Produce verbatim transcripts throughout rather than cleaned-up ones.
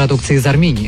продукции из Армении.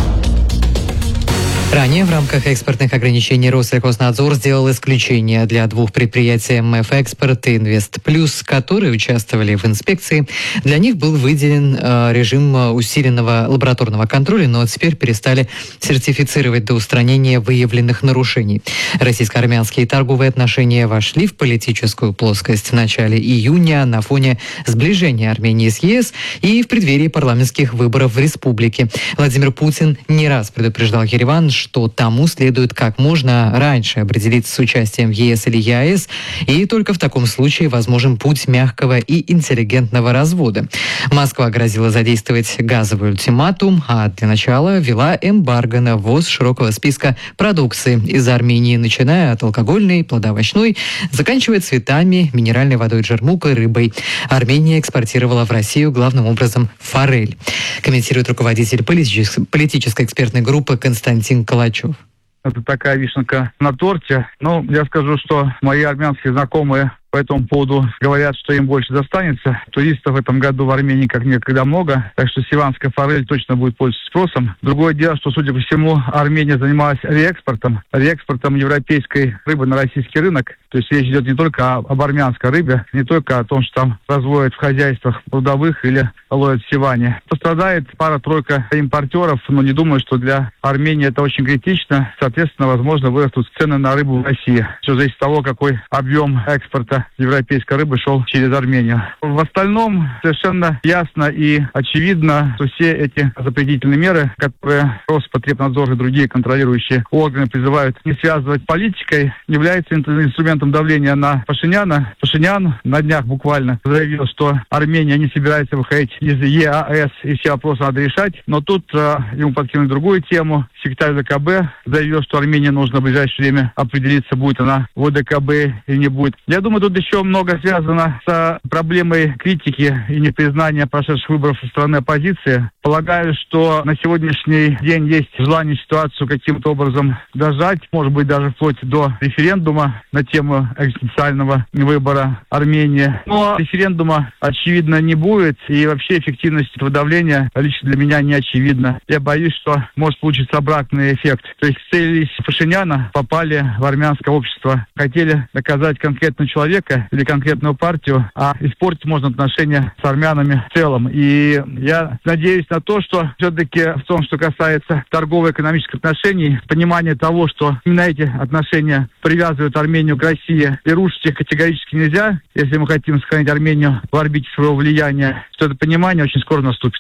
Ранее в рамках экспортных ограничений Россельхознадзор сделал исключение для двух предприятий эм эф Экспорт и Инвест Плюс, которые участвовали в инспекции. Для них был выделен э, режим усиленного лабораторного контроля, но теперь перестали сертифицировать до устранения выявленных нарушений. Российско-армянские торговые отношения вошли в политическую плоскость в начале июня на фоне сближения Армении с е эс и в преддверии парламентских выборов в республике. Владимир Путин не раз предупреждал Ереван, что тому следует как можно раньше определиться с участием в е эс или е а эс, и только в таком случае возможен путь мягкого и интеллигентного развода. Москва грозила задействовать газовый ультиматум, а для начала ввела эмбарго на ввоз широкого списка продукции из Армении, начиная от алкогольной, плодоовощной, заканчивая цветами, минеральной водой Джермук и рыбой. Армения экспортировала в Россию главным образом форель. Комментирует руководитель политической, политической экспертной группы Константин Калачев. Это такая вишенка на торте. Ну, я скажу, что мои армянские знакомые по этому поводу говорят, что им больше достанется. Туристов в этом году в Армении как никогда много, так что сиванская форель точно будет пользоваться спросом. Другое дело, что, судя по всему, Армения занималась реэкспортом, реэкспортом европейской рыбы на российский рынок. То есть речь идет не только об армянской рыбе, не только о том, что там разводят в хозяйствах прудовых или ловят в Сиване. Пострадает пара-тройка импортеров, но не думаю, что для Армении это очень критично. Соответственно, возможно, вырастут цены на рыбу в России. Все зависит от того, какой объем экспорта европейской рыбы шел через Армению. В остальном совершенно ясно и очевидно, что все эти запретительные меры, которые Роспотребнадзор и другие контролирующие органы призывают не связывать с политикой, являются инструментом давления на Пашиняна. Пашинян на днях буквально заявил, что Армения не собирается выходить из е а эс и все вопросы надо решать. Но тут э, ему подкинули другую тему. Секретарь дэ ка бэ заявил, что Армении нужно в ближайшее время определиться, будет она в о дэ ка бэ или не будет. Я думаю, тут еще много связано с проблемой критики и непризнания прошедших выборов со стороны оппозиции. Полагаю, что на сегодняшний день есть желание ситуацию каким-то образом дожать, может быть, даже вплоть до референдума на тему экзистенциального выбора Армении. Но референдума, очевидно, не будет, и вообще эффективность этого давления лично для меня не очевидна. Я боюсь, что может получиться обратный эффект. То есть целились Пашиняна, попали в армянское общество, хотели доказать конкретного человека или конкретную партию, а испортить можно отношения с армянами в целом. И я надеюсь на то, что все-таки в том, что касается торгово-экономических отношений, понимание того, что именно эти отношения привязывают Армению к России, и рушить их категорически нельзя, если мы хотим сохранить Армению в орбите своего влияния, что это понимание очень скоро наступит.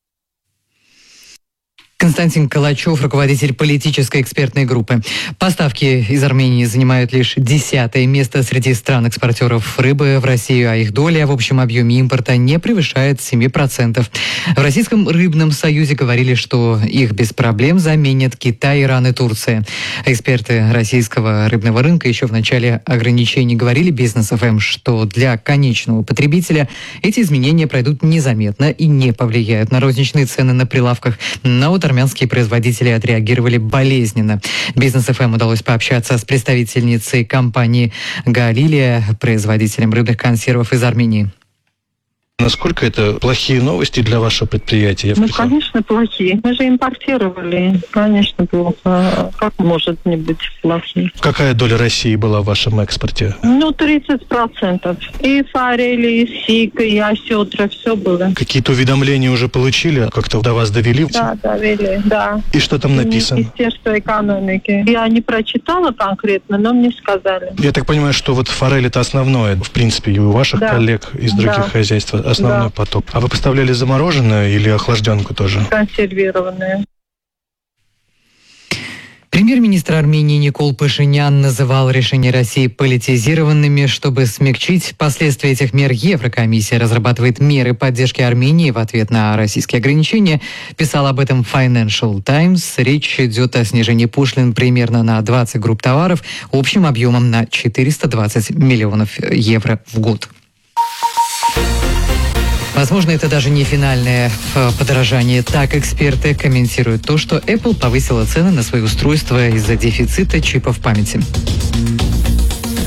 Константин Калачев, руководитель политической экспертной группы. Поставки из Армении занимают лишь десятое место среди стран-экспортеров рыбы в Россию, а их доля в общем объеме импорта не превышает семь процентов. В Российском рыбном союзе говорили, что их без проблем заменят Китай, Иран и Турция. Эксперты российского рыбного рынка еще в начале ограничений говорили Бизнес эф эм, что для конечного потребителя эти изменения пройдут незаметно и не повлияют на розничные цены на прилавках. Но вот армянские производители отреагировали болезненно. Бизнес эф эм удалось пообщаться с представительницей компании «Галилия», производителем рыбных консервов из Армении. Насколько это плохие новости для вашего предприятия? Ну, конечно, плохие. Мы же импортировали. Конечно, плохо. Как может не быть плохие? Какая доля России была в вашем экспорте? Ну, тридцать процентов. И форели, и сик, и осетра, все было. Какие-то уведомления уже получили? Как-то до вас довели? Да, довели, да. И что там написано? Министерство экономики. Я не прочитала конкретно, но мне сказали. Я так понимаю, что вот форель это основное, в принципе, и у ваших да. коллег из других да. хозяйств. Основной да. поток. А вы поставляли замороженную или охлажденку тоже? Консервированную. Премьер-министр Армении Никол Пашинян называл решения России политизированными. Чтобы смягчить последствия этих мер, Еврокомиссия разрабатывает меры поддержки Армении в ответ на российские ограничения. Писал об этом Financial Times. Речь идет о снижении пошлин примерно на двадцать групп товаров общим объемом на четыреста двадцать миллионов евро в год. Возможно, это даже не финальное подорожание. Так эксперты комментируют то, что Apple повысила цены на свои устройства из-за дефицита чипов памяти.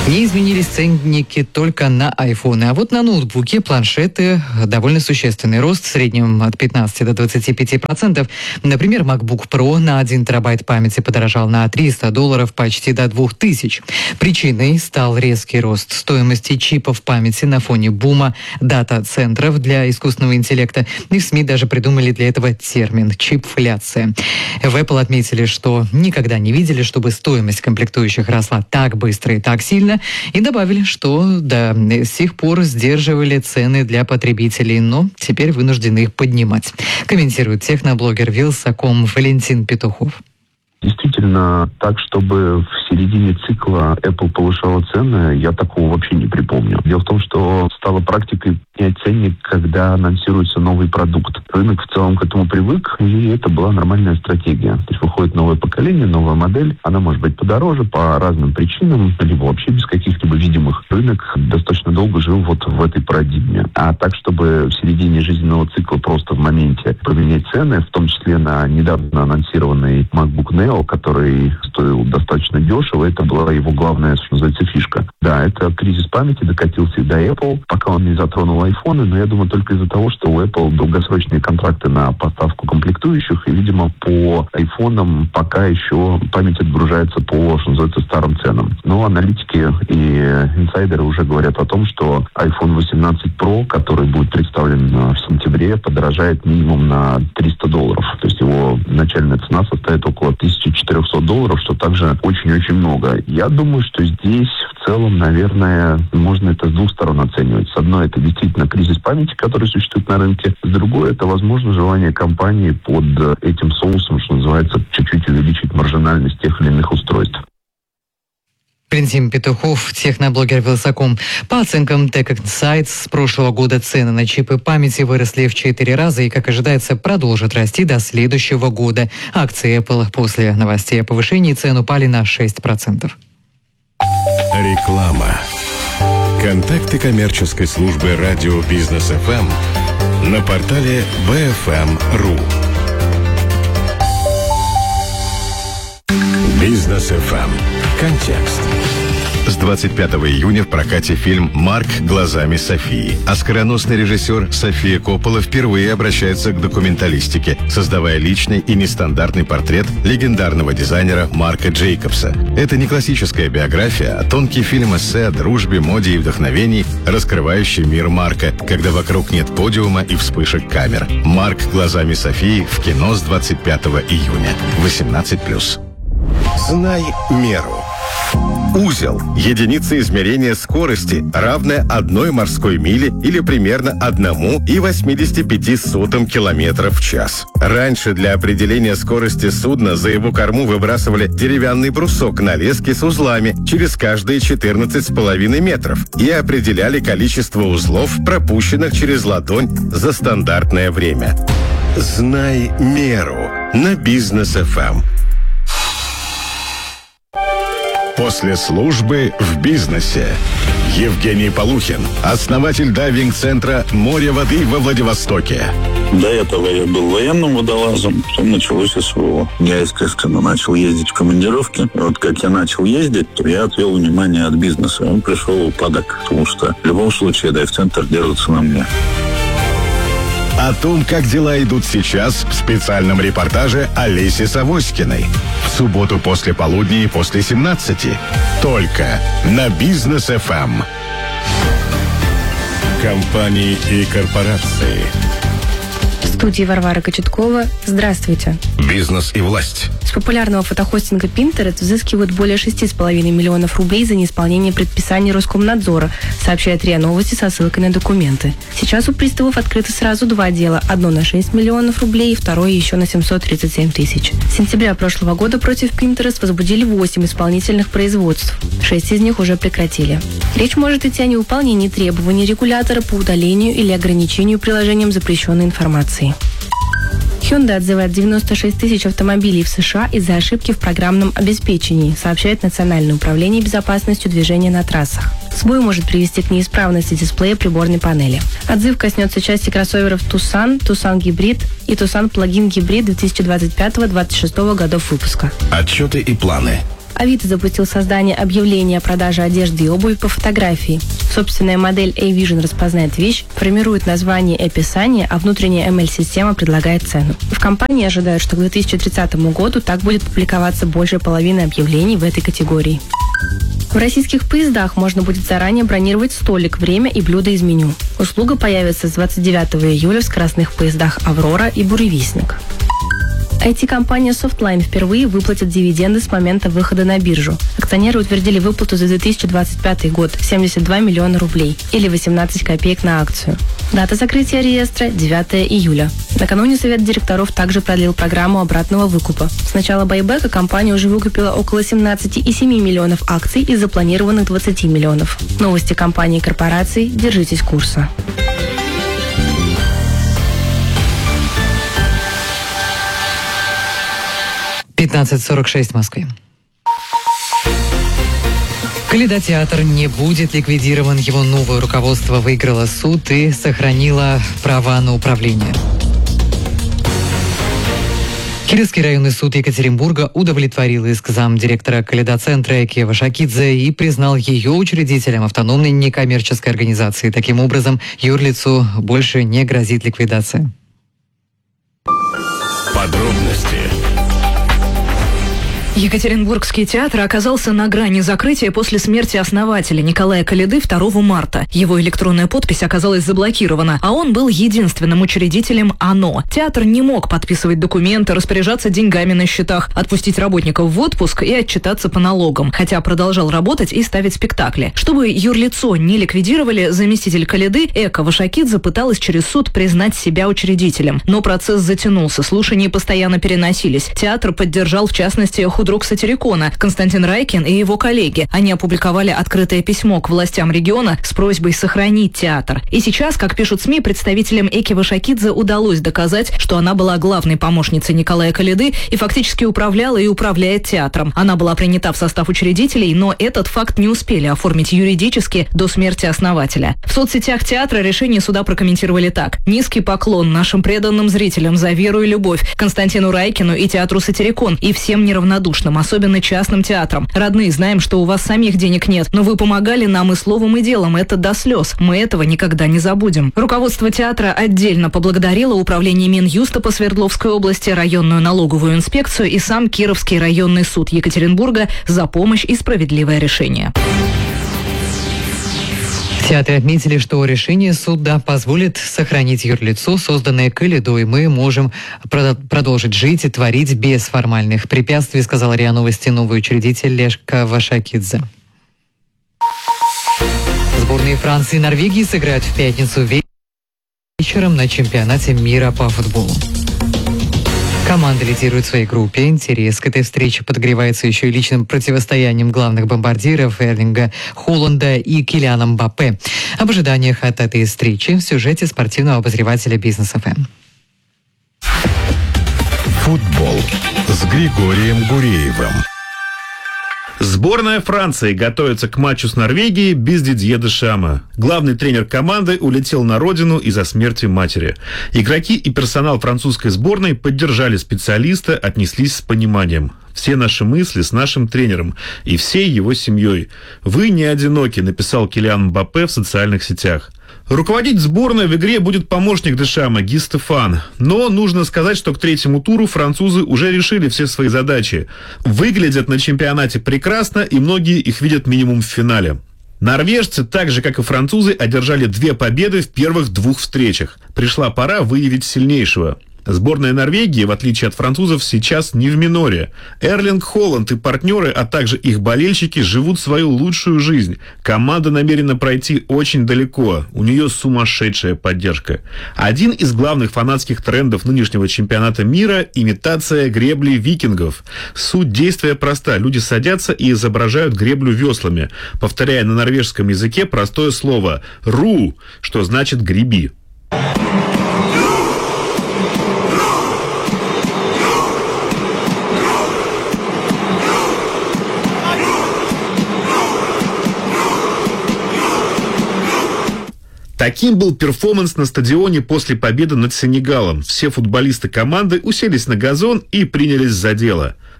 Не изменились ценники только на айфоны, а вот на ноутбуки, планшеты довольно существенный рост, в среднем от пятнадцати до двадцати пяти процентов. Например, MacBook Pro на один терабайт памяти подорожал на триста долларов, почти до двух тысяч. Причиной стал резкий рост стоимости чипов памяти на фоне бума дата-центров для искусственного интеллекта. И в СМИ даже придумали для этого термин «чипфляция». В Apple отметили, что никогда не видели, чтобы стоимость комплектующих росла так быстро и так сильно, и добавили, что до сих пор сдерживали цены для потребителей, но теперь вынуждены их поднимать. Комментирует техноблогер Вилсаком Валентин Петухов. Действительно, так, чтобы в середине цикла Apple повышала цены, я такого вообще не припомню. Дело в том, что стало практикой поднять ценник, когда анонсируется новый продукт. Рынок в целом к этому привык, и это была нормальная стратегия. То есть выходит новое поколение, новая модель, она может быть подороже по разным причинам, либо вообще без каких-либо видимых. Рынок достаточно долго жил вот в этой парадигме. А так, чтобы в середине жизненного цикла просто в моменте поменять цены, в том числе на недавно анонсированный MacBook Neo, который стоил достаточно дешево, это была его главная, что называется, фишка. Да, это кризис памяти докатился и до Apple, пока он не затронул айфоны, но я думаю только из-за того, что у Apple долгосрочные контракты на поставку комплектующих, и, видимо, по айфонам пока еще память отгружается по, что называется, старым ценам. Но аналитики и инсайдеры уже говорят о том, что iPhone восемнадцать Pro, который будет представлен в сентябре, подорожает минимум на триста долларов. То есть его начальная цена составит около тысячи четырехсот долларов, что также очень-очень много. Я думаю, что здесь в целом, наверное, можно это с двух сторон оценивать. С одной, это действительно кризис памяти, который существует на рынке. С другой, это, возможно, желание компании под этим соусом, что называется, чуть-чуть увеличить маржинальность тех или иных устройств. Валентин Петухов, техноблогер Вилсаком. По оценкам Tech Insights, с прошлого года цены на чипы памяти выросли в четыре раза и, как ожидается, продолжат расти до следующего года. Акции Apple после новостей о повышении цен упали на шесть процентов. Реклама. Контакты коммерческой службы радио Бизнес эф эм на портале би эф эм точка ру. Бизнес эф эм. Контекст. С двадцать пятого июня в прокате фильм «Марк. Глазами Софии». Оскароносный режиссер София Коппола впервые обращается к документалистике, создавая личный и нестандартный портрет легендарного дизайнера Марка Джейкобса. Это не классическая биография, а тонкий фильм-эссе о дружбе, моде и вдохновении, раскрывающий мир Марка, когда вокруг нет подиума и вспышек камер. «Марк. Глазами Софии» в кино с двадцать пятого июня. восемнадцать плюс. Знай меру. Узел – единица измерения скорости, равная одной морской миле или примерно одному и восьмидесяти пяти сотым километра в час. Раньше для определения скорости судна за его корму выбрасывали деревянный брусок на леске с узлами через каждые четырнадцать с половиной метров и определяли количество узлов, пропущенных через ладонь за стандартное время. Знай меру на Бизнес эф эм. После службы в бизнесе. Евгений Полухин, основатель дайвинг-центра «Море воды» во Владивостоке. До этого я был военным водолазом, потом началось СВО. Я, естественно, начал ездить в командировки. И вот как я начал ездить, то я отвел внимание от бизнеса. Он пришел упадок, потому что в любом случае дайв-центр держится на мне. О том, как дела идут сейчас, в специальном репортаже Олеси Савоськиной. В субботу после полудня и после семнадцати. Только на Бизнес эф эм. Компании и корпорации. В студии Варвара Кочеткова. Здравствуйте. Бизнес и власть. С популярного фотохостинга Pinterest взыскивают более шести с половиной миллионов рублей за неисполнение предписаний Роскомнадзора, сообщает РИА Новости со ссылкой на документы. Сейчас у приставов открыто сразу два дела. Одно на шесть миллионов рублей и второе еще на семьсот тридцать семь тысяч. С сентября прошлого года против Pinterest возбудили восемь исполнительных производств. Шесть из них уже прекратили. Речь может идти о невыполнении требований регулятора по удалению или ограничению приложением запрещенной информации. Hyundai отзывает девяносто шесть тысяч автомобилей в США из-за ошибки в программном обеспечении, сообщает Национальное управление безопасностью движения на трассах. Сбой может привести к неисправности дисплея приборной панели. Отзыв коснется части кроссоверов Tucson, Tucson Hybrid и Tucson Plug-in Hybrid две тысячи двадцать пятого — двадцать шестого годов выпуска. Отчеты и планы. Авито запустил создание объявления о продаже одежды и обуви по фотографии. Собственная модель A-Vision распознает вещь, формирует название и описание, а внутренняя эм эль-система предлагает цену. В компании ожидают, что к две тысячи тридцатому году так будет публиковаться большая половина объявлений в этой категории. В российских поездах можно будет заранее бронировать столик, время и блюда из меню. Услуга появится с двадцать девятого июля в скоростных поездах «Аврора» и «Буревестник». ай ти-компания Softline впервые выплатит дивиденды с момента выхода на биржу. Акционеры утвердили выплату за две тысячи двадцать пятый год – семьдесят два миллиона рублей или восемнадцать копеек на акцию. Дата закрытия реестра – девятого июля. Накануне совет директоров также продлил программу обратного выкупа. С начала байбека компания уже выкупила около семнадцать целых семь десятых миллионов акций из запланированных двадцати миллионов. Новости компании и корпораций. Держитесь курса. пятнадцать сорок шесть в Москве. Калейдотеатр не будет ликвидирован. Его новое руководство выиграло суд и сохранило права на управление. Кировский районный суд Екатеринбурга удовлетворил иск замдиректора Калейдоцентра Эки Вашакидзе и признал ее учредителем автономной некоммерческой организации. Таким образом, юрлицу больше не грозит ликвидация. Подробности. Екатеринбургский театр оказался на грани закрытия после смерти основателя Николая Калейды второго марта. Его электронная подпись оказалась заблокирована, а он был единственным учредителем ОНО. Театр не мог подписывать документы, распоряжаться деньгами на счетах, отпустить работников в отпуск и отчитаться по налогам, хотя продолжал работать и ставить спектакли. Чтобы юрлицо не ликвидировали, заместитель Калейды Эка Вашакидзе пыталась через суд признать себя учредителем. Но процесс затянулся, слушания постоянно переносились. Театр поддержал, в частности, художник друг Сатирикона Константин Райкин и его коллеги. Они опубликовали открытое письмо к властям региона с просьбой сохранить театр. И сейчас, как пишут СМИ, представителям Эки Вашакидзе удалось доказать, что она была главной помощницей Николая Калейды и фактически управляла и управляет театром. Она была принята в состав учредителей, но этот факт не успели оформить юридически до смерти основателя. В соцсетях театра решение суда прокомментировали так: «Низкий поклон нашим преданным зрителям за веру и любовь, Константину Райкину и театру Сатирикон и всем неравнодушным, особенно частным театрам. Родные, знаем, что у вас самих денег нет, но вы помогали нам и словом, и делом. Это до слез. Мы этого никогда не забудем». Руководство театра отдельно поблагодарило управление Минюста по Свердловской области, районную налоговую инспекцию и сам Кировский районный суд Екатеринбурга за помощь и справедливое решение. В театре отметили, что решение суда позволит сохранить юрлицо, созданное Калейдой. Мы можем продолжить жить и творить без формальных препятствий, сказал РИА Новости новый учредитель Лешка Вашакидзе. Сборные Франции и Норвегии сыграют в пятницу вечером на чемпионате мира по футболу. Команда лидирует в своей группе. Интерес к этой встрече подогревается еще и личным противостоянием главных бомбардиров Эрлинга Холланда и Килиана Мбаппе. Об ожиданиях от этой встречи в сюжете спортивного обозревателя Бизнес эф эм. Футбол с Григорием Гуреевым. Сборная Франции готовится к матчу с Норвегией без Дидье Дешама. Главный тренер команды улетел на родину из-за смерти матери. Игроки и персонал французской сборной поддержали специалиста, отнеслись с пониманием. Все наши мысли с нашим тренером и всей его семьей. «Вы не одиноки», написал Килиан Мбаппе в социальных сетях. Руководить сборной в игре будет помощник Дешама Ги Стефан. Но нужно сказать, что к третьему туру французы уже решили все свои задачи. Выглядят на чемпионате прекрасно, и многие их видят минимум в финале. Норвежцы, так же как и французы, одержали две победы в первых двух встречах. Пришла пора выявить сильнейшего. Сборная Норвегии, в отличие от французов, сейчас не в миноре. Эрлинг Холланд и партнеры, а также их болельщики, живут свою лучшую жизнь. Команда намерена пройти очень далеко. У нее сумасшедшая поддержка. Один из главных фанатских трендов нынешнего чемпионата мира – имитация гребли викингов. Суть действия проста. Люди садятся и изображают греблю веслами, повторяя на норвежском языке простое слово «ру», что значит «греби». Таким был перформанс на стадионе после победы над Сенегалом. Все футболисты команды уселись на газон и принялись за дело.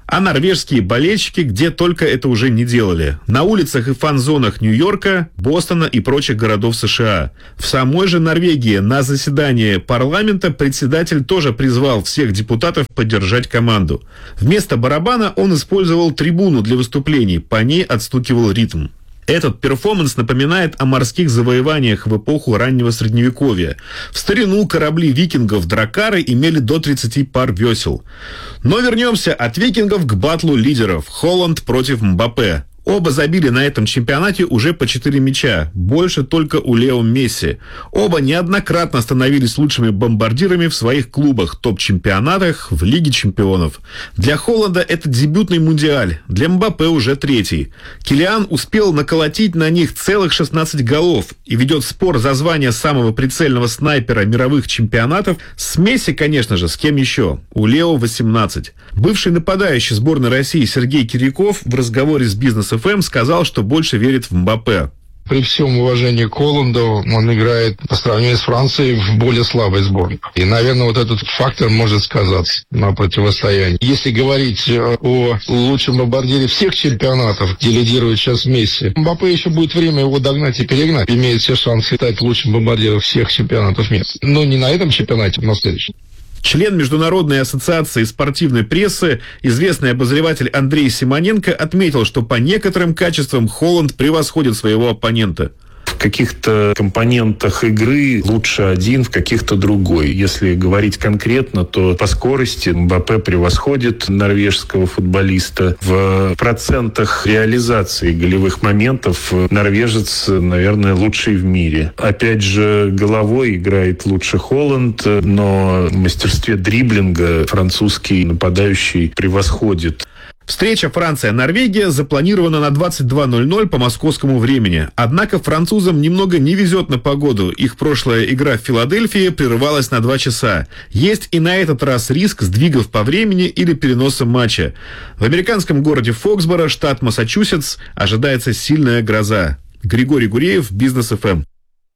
А норвежские болельщики где только это уже не делали. На улицах и фан-зонах Нью-Йорка, Бостона и прочих городов США. В самой же Норвегии на заседании парламента председатель тоже призвал всех депутатов поддержать команду. Вместо барабана он использовал трибуну для выступлений, по ней отстукивал ритм. Этот перформанс напоминает о морских завоеваниях в эпоху раннего Средневековья. В старину корабли викингов-дракары имели до тридцати пар весел. Но вернемся от викингов к батлу лидеров. Холланд против Мбаппе. Оба забили на этом чемпионате уже по четыре мяча. Больше только у Лео Месси. Оба неоднократно становились лучшими бомбардирами в своих клубах, топ-чемпионатах, в Лиге чемпионов. Для Холланда это дебютный мундиаль. Для Мбаппе уже третий. Килиан успел наколотить на них целых шестнадцать голов и ведет спор за звание самого прицельного снайпера мировых чемпионатов с Месси, конечно же, с кем еще? У Лео восемнадцать. Бывший нападающий сборной России Сергей Киряков в разговоре с «Бизнес эф эм» сказал, что больше верит в Мбаппе. При всем уважении к Холланду, он играет по сравнению с Францией в более слабой сборной. И, наверное, вот этот фактор может сказаться на противостоянии. Если говорить о лучшем бомбардире всех чемпионатов, где лидирует сейчас Месси, Мбаппе еще будет время его догнать и перегнать. Имеет все шансы стать лучшим бомбардиром всех чемпионатов мира. Но не на этом чемпионате, но в следующем. Член Международной ассоциации спортивной прессы, известный обозреватель Андрей Симоненко отметил, что по некоторым качествам Холланд превосходит своего оппонента. В каких-то компонентах игры лучше один, в каких-то другой. Если говорить конкретно, то по скорости Мбаппе превосходит норвежского футболиста. В процентах реализации голевых моментов норвежец, наверное, лучший в мире. Опять же, головой играет лучше Холланд, но в мастерстве дриблинга французский нападающий превосходит. Встреча Франция-Норвегия запланирована на двадцать два ноль ноль по московскому времени. Однако французам немного не везет на погоду. Их прошлая игра в Филадельфии прерывалась на два часа. Есть и на этот раз риск сдвигов по времени или переноса матча. В американском городе Фоксборо, штат Массачусетс, ожидается сильная гроза. Григорий Гуреев, «Бизнес эф эм».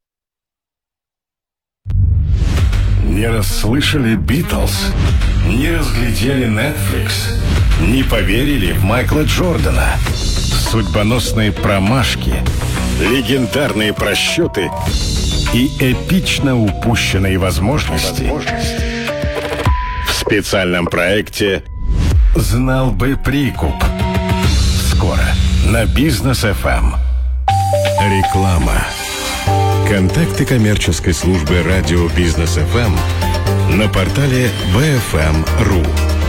Не расслышали «Битлз», не разглядели Netflix, не поверили в Майкла Джордана. Судьбоносные промашки, легендарные просчеты и эпично упущенные возможности. В специальном проекте «Знал бы прикуп». Скоро на «Бизнес эф эм». Реклама. Контакты коммерческой службы радио «Бизнес эф эм» на портале би эф эм точка ру.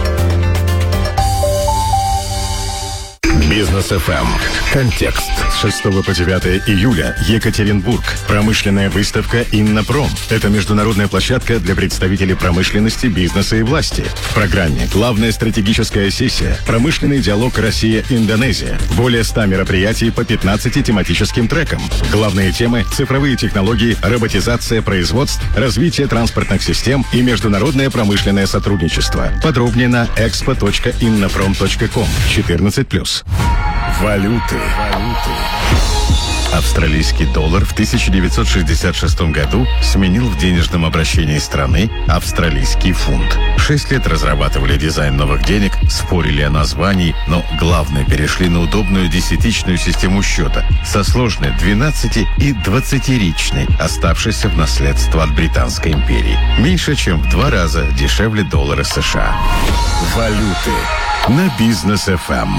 Бизнес эф эм. Контекст. С шестого по девятое июля. Екатеринбург. Промышленная выставка «Иннопром». Это международная площадка для представителей промышленности, бизнеса и власти. В программе главная стратегическая сессия, промышленный диалог Россия-Индонезия. Более ста мероприятий по пятнадцати тематическим трекам. Главные темы – цифровые технологии, роботизация производств, развитие транспортных систем и международное промышленное сотрудничество. Подробнее на экспо точка иннопром точка ком. четырнадцать плюс. Валюты. Австралийский доллар в тысяча девятьсот шестьдесят шестом году сменил в денежном обращении страны австралийский фунт. Шесть лет разрабатывали дизайн новых денег, спорили о названии, но главное, перешли на удобную десятичную систему счета со сложной двенадцати- и двадцатиричной, оставшейся в наследство от Британской империи. Меньше чем в два раза дешевле доллара США. Валюты на Бизнес эф эм.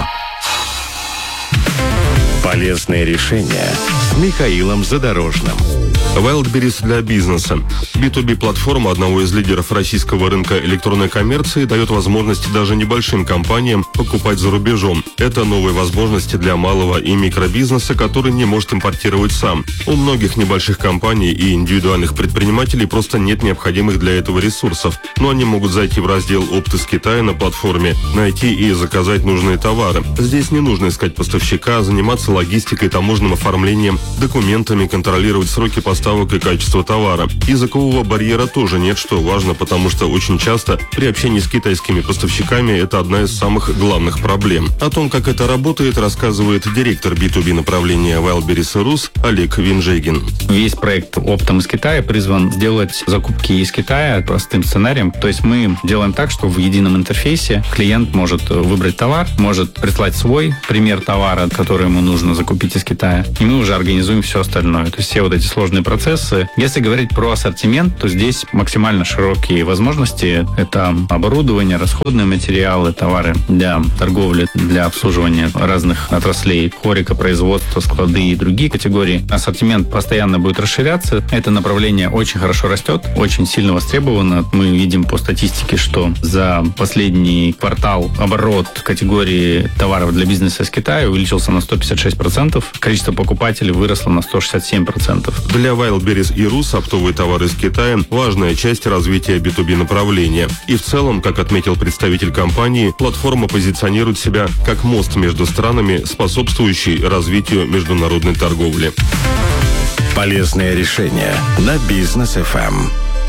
Полезные решения с Михаилом Задорожным. Wildberries для бизнеса. би ту би-платформа одного из лидеров российского рынка электронной коммерции дает возможности даже небольшим компаниям покупать за рубежом. Это новые возможности для малого и микробизнеса, который не может импортировать сам. У многих небольших компаний и индивидуальных предпринимателей просто нет необходимых для этого ресурсов, но они могут зайти в раздел «Опт из Китая» на платформе, найти и заказать нужные товары. Здесь не нужно искать поставщика, заниматься логистикой, логистикой, таможенным оформлением, документами, контролировать сроки поставок и качество товара. Языкового барьера тоже нет, что важно, потому что очень часто при общении с китайскими поставщиками это одна из самых главных проблем. О том, как это работает, рассказывает директор би ту би направления Wildberries и Rus Олег Винжегин. Весь проект оптом из Китая призван сделать закупки из Китая простым сценарием. То есть мы делаем так, что в едином интерфейсе клиент может выбрать товар, может прислать свой пример товара, который ему нужно закупить из Китая, и мы уже организуем все остальное. То есть все вот эти сложные процессы. Если говорить про ассортимент, то здесь максимально широкие возможности. Это оборудование, расходные материалы, товары для торговли, для обслуживания разных отраслей, хорика, производства, склады и другие категории. Ассортимент постоянно будет расширяться. Это направление очень хорошо растет, очень сильно востребовано. Мы видим по статистике, что за последний квартал оборот категории товаров для бизнеса из Китая увеличился на сто пятьдесят шесть процентов. Количество покупателей выросло на сто шестьдесят семь процентов. Для Wildberries и Rus оптовые товары из Китая – важная часть развития би ту би направления. И в целом, как отметил представитель компании, платформа позиционирует себя как мост между странами, способствующий развитию международной торговли. Полезные решения на Бизнес эф эм.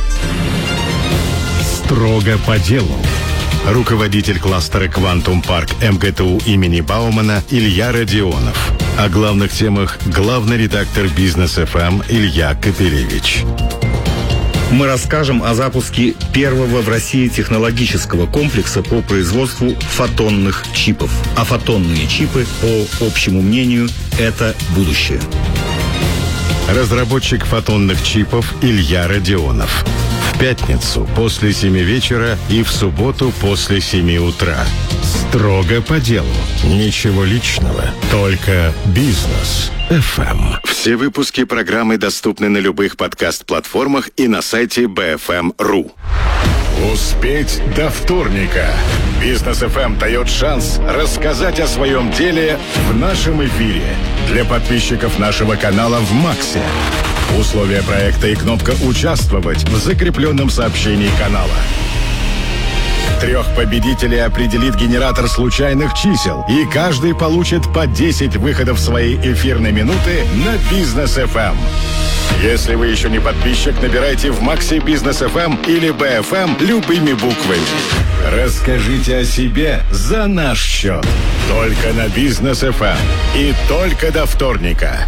Строго по делу. Руководитель кластера «Квантум Парк» эм гэ тэ у имени Баумана Илья Родионов. О главных темах главный редактор Бизнес эф эм Илья Капелевич. Мы расскажем о запуске первого в России технологического комплекса по производству фотонных чипов. А фотонные чипы, по общему мнению, это будущее. Разработчик фотонных чипов Илья Родионов. В пятницу после семи вечера и в субботу после семи утра. Строго по делу. Ничего личного. Только Бизнес эф эм. Все выпуски программы доступны на любых подкаст-платформах и на сайте би эф эм точка ру. Успеть до вторника. Бизнес эф эм дает шанс рассказать о своем деле в нашем эфире. Для подписчиков нашего канала в Максе. Условия проекта и кнопка «Участвовать» в закрепленном сообщении канала. Трех победителей определит генератор случайных чисел, и каждый получит по десять выходов своей эфирной минуты на Бизнес эф эм. Если вы еще не подписчик, набирайте в Максе Бизнес эф эм или би эф эм любыми буквами. Расскажите о себе за наш счет. Только на Бизнес эф эм. И только до вторника.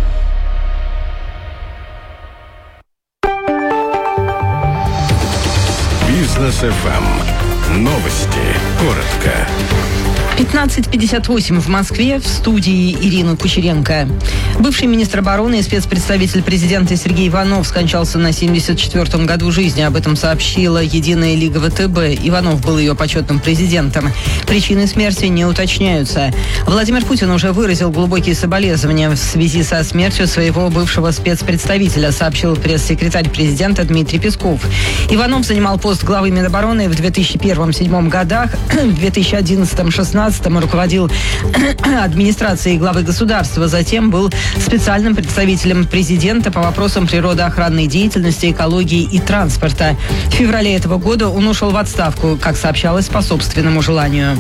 Бизнес эф эм. Новости. Коротко. пятнадцать пятьдесят восемь в Москве, в студии Ирина Кучеренко. Бывший министр обороны и спецпредставитель президента Сергей Иванов скончался на семьдесят четвёртом году жизни. Об этом сообщила Единая Лига вэ тэ бэ. Иванов был ее почетным президентом. Причины смерти не уточняются. Владимир Путин уже выразил глубокие соболезнования в связи со смертью своего бывшего спецпредставителя, сообщил пресс-секретарь президента Дмитрий Песков. Иванов занимал пост главы Минобороны в две тысячи первом — две тысячи седьмом годах, в две тысячи одиннадцатом — две тысячи шестнадцатом руководил администрацией главы государства, затем был специальным представителем президента по вопросам природоохранной деятельности, экологии и транспорта. В феврале этого года он ушел в отставку, как сообщалось, по собственному желанию.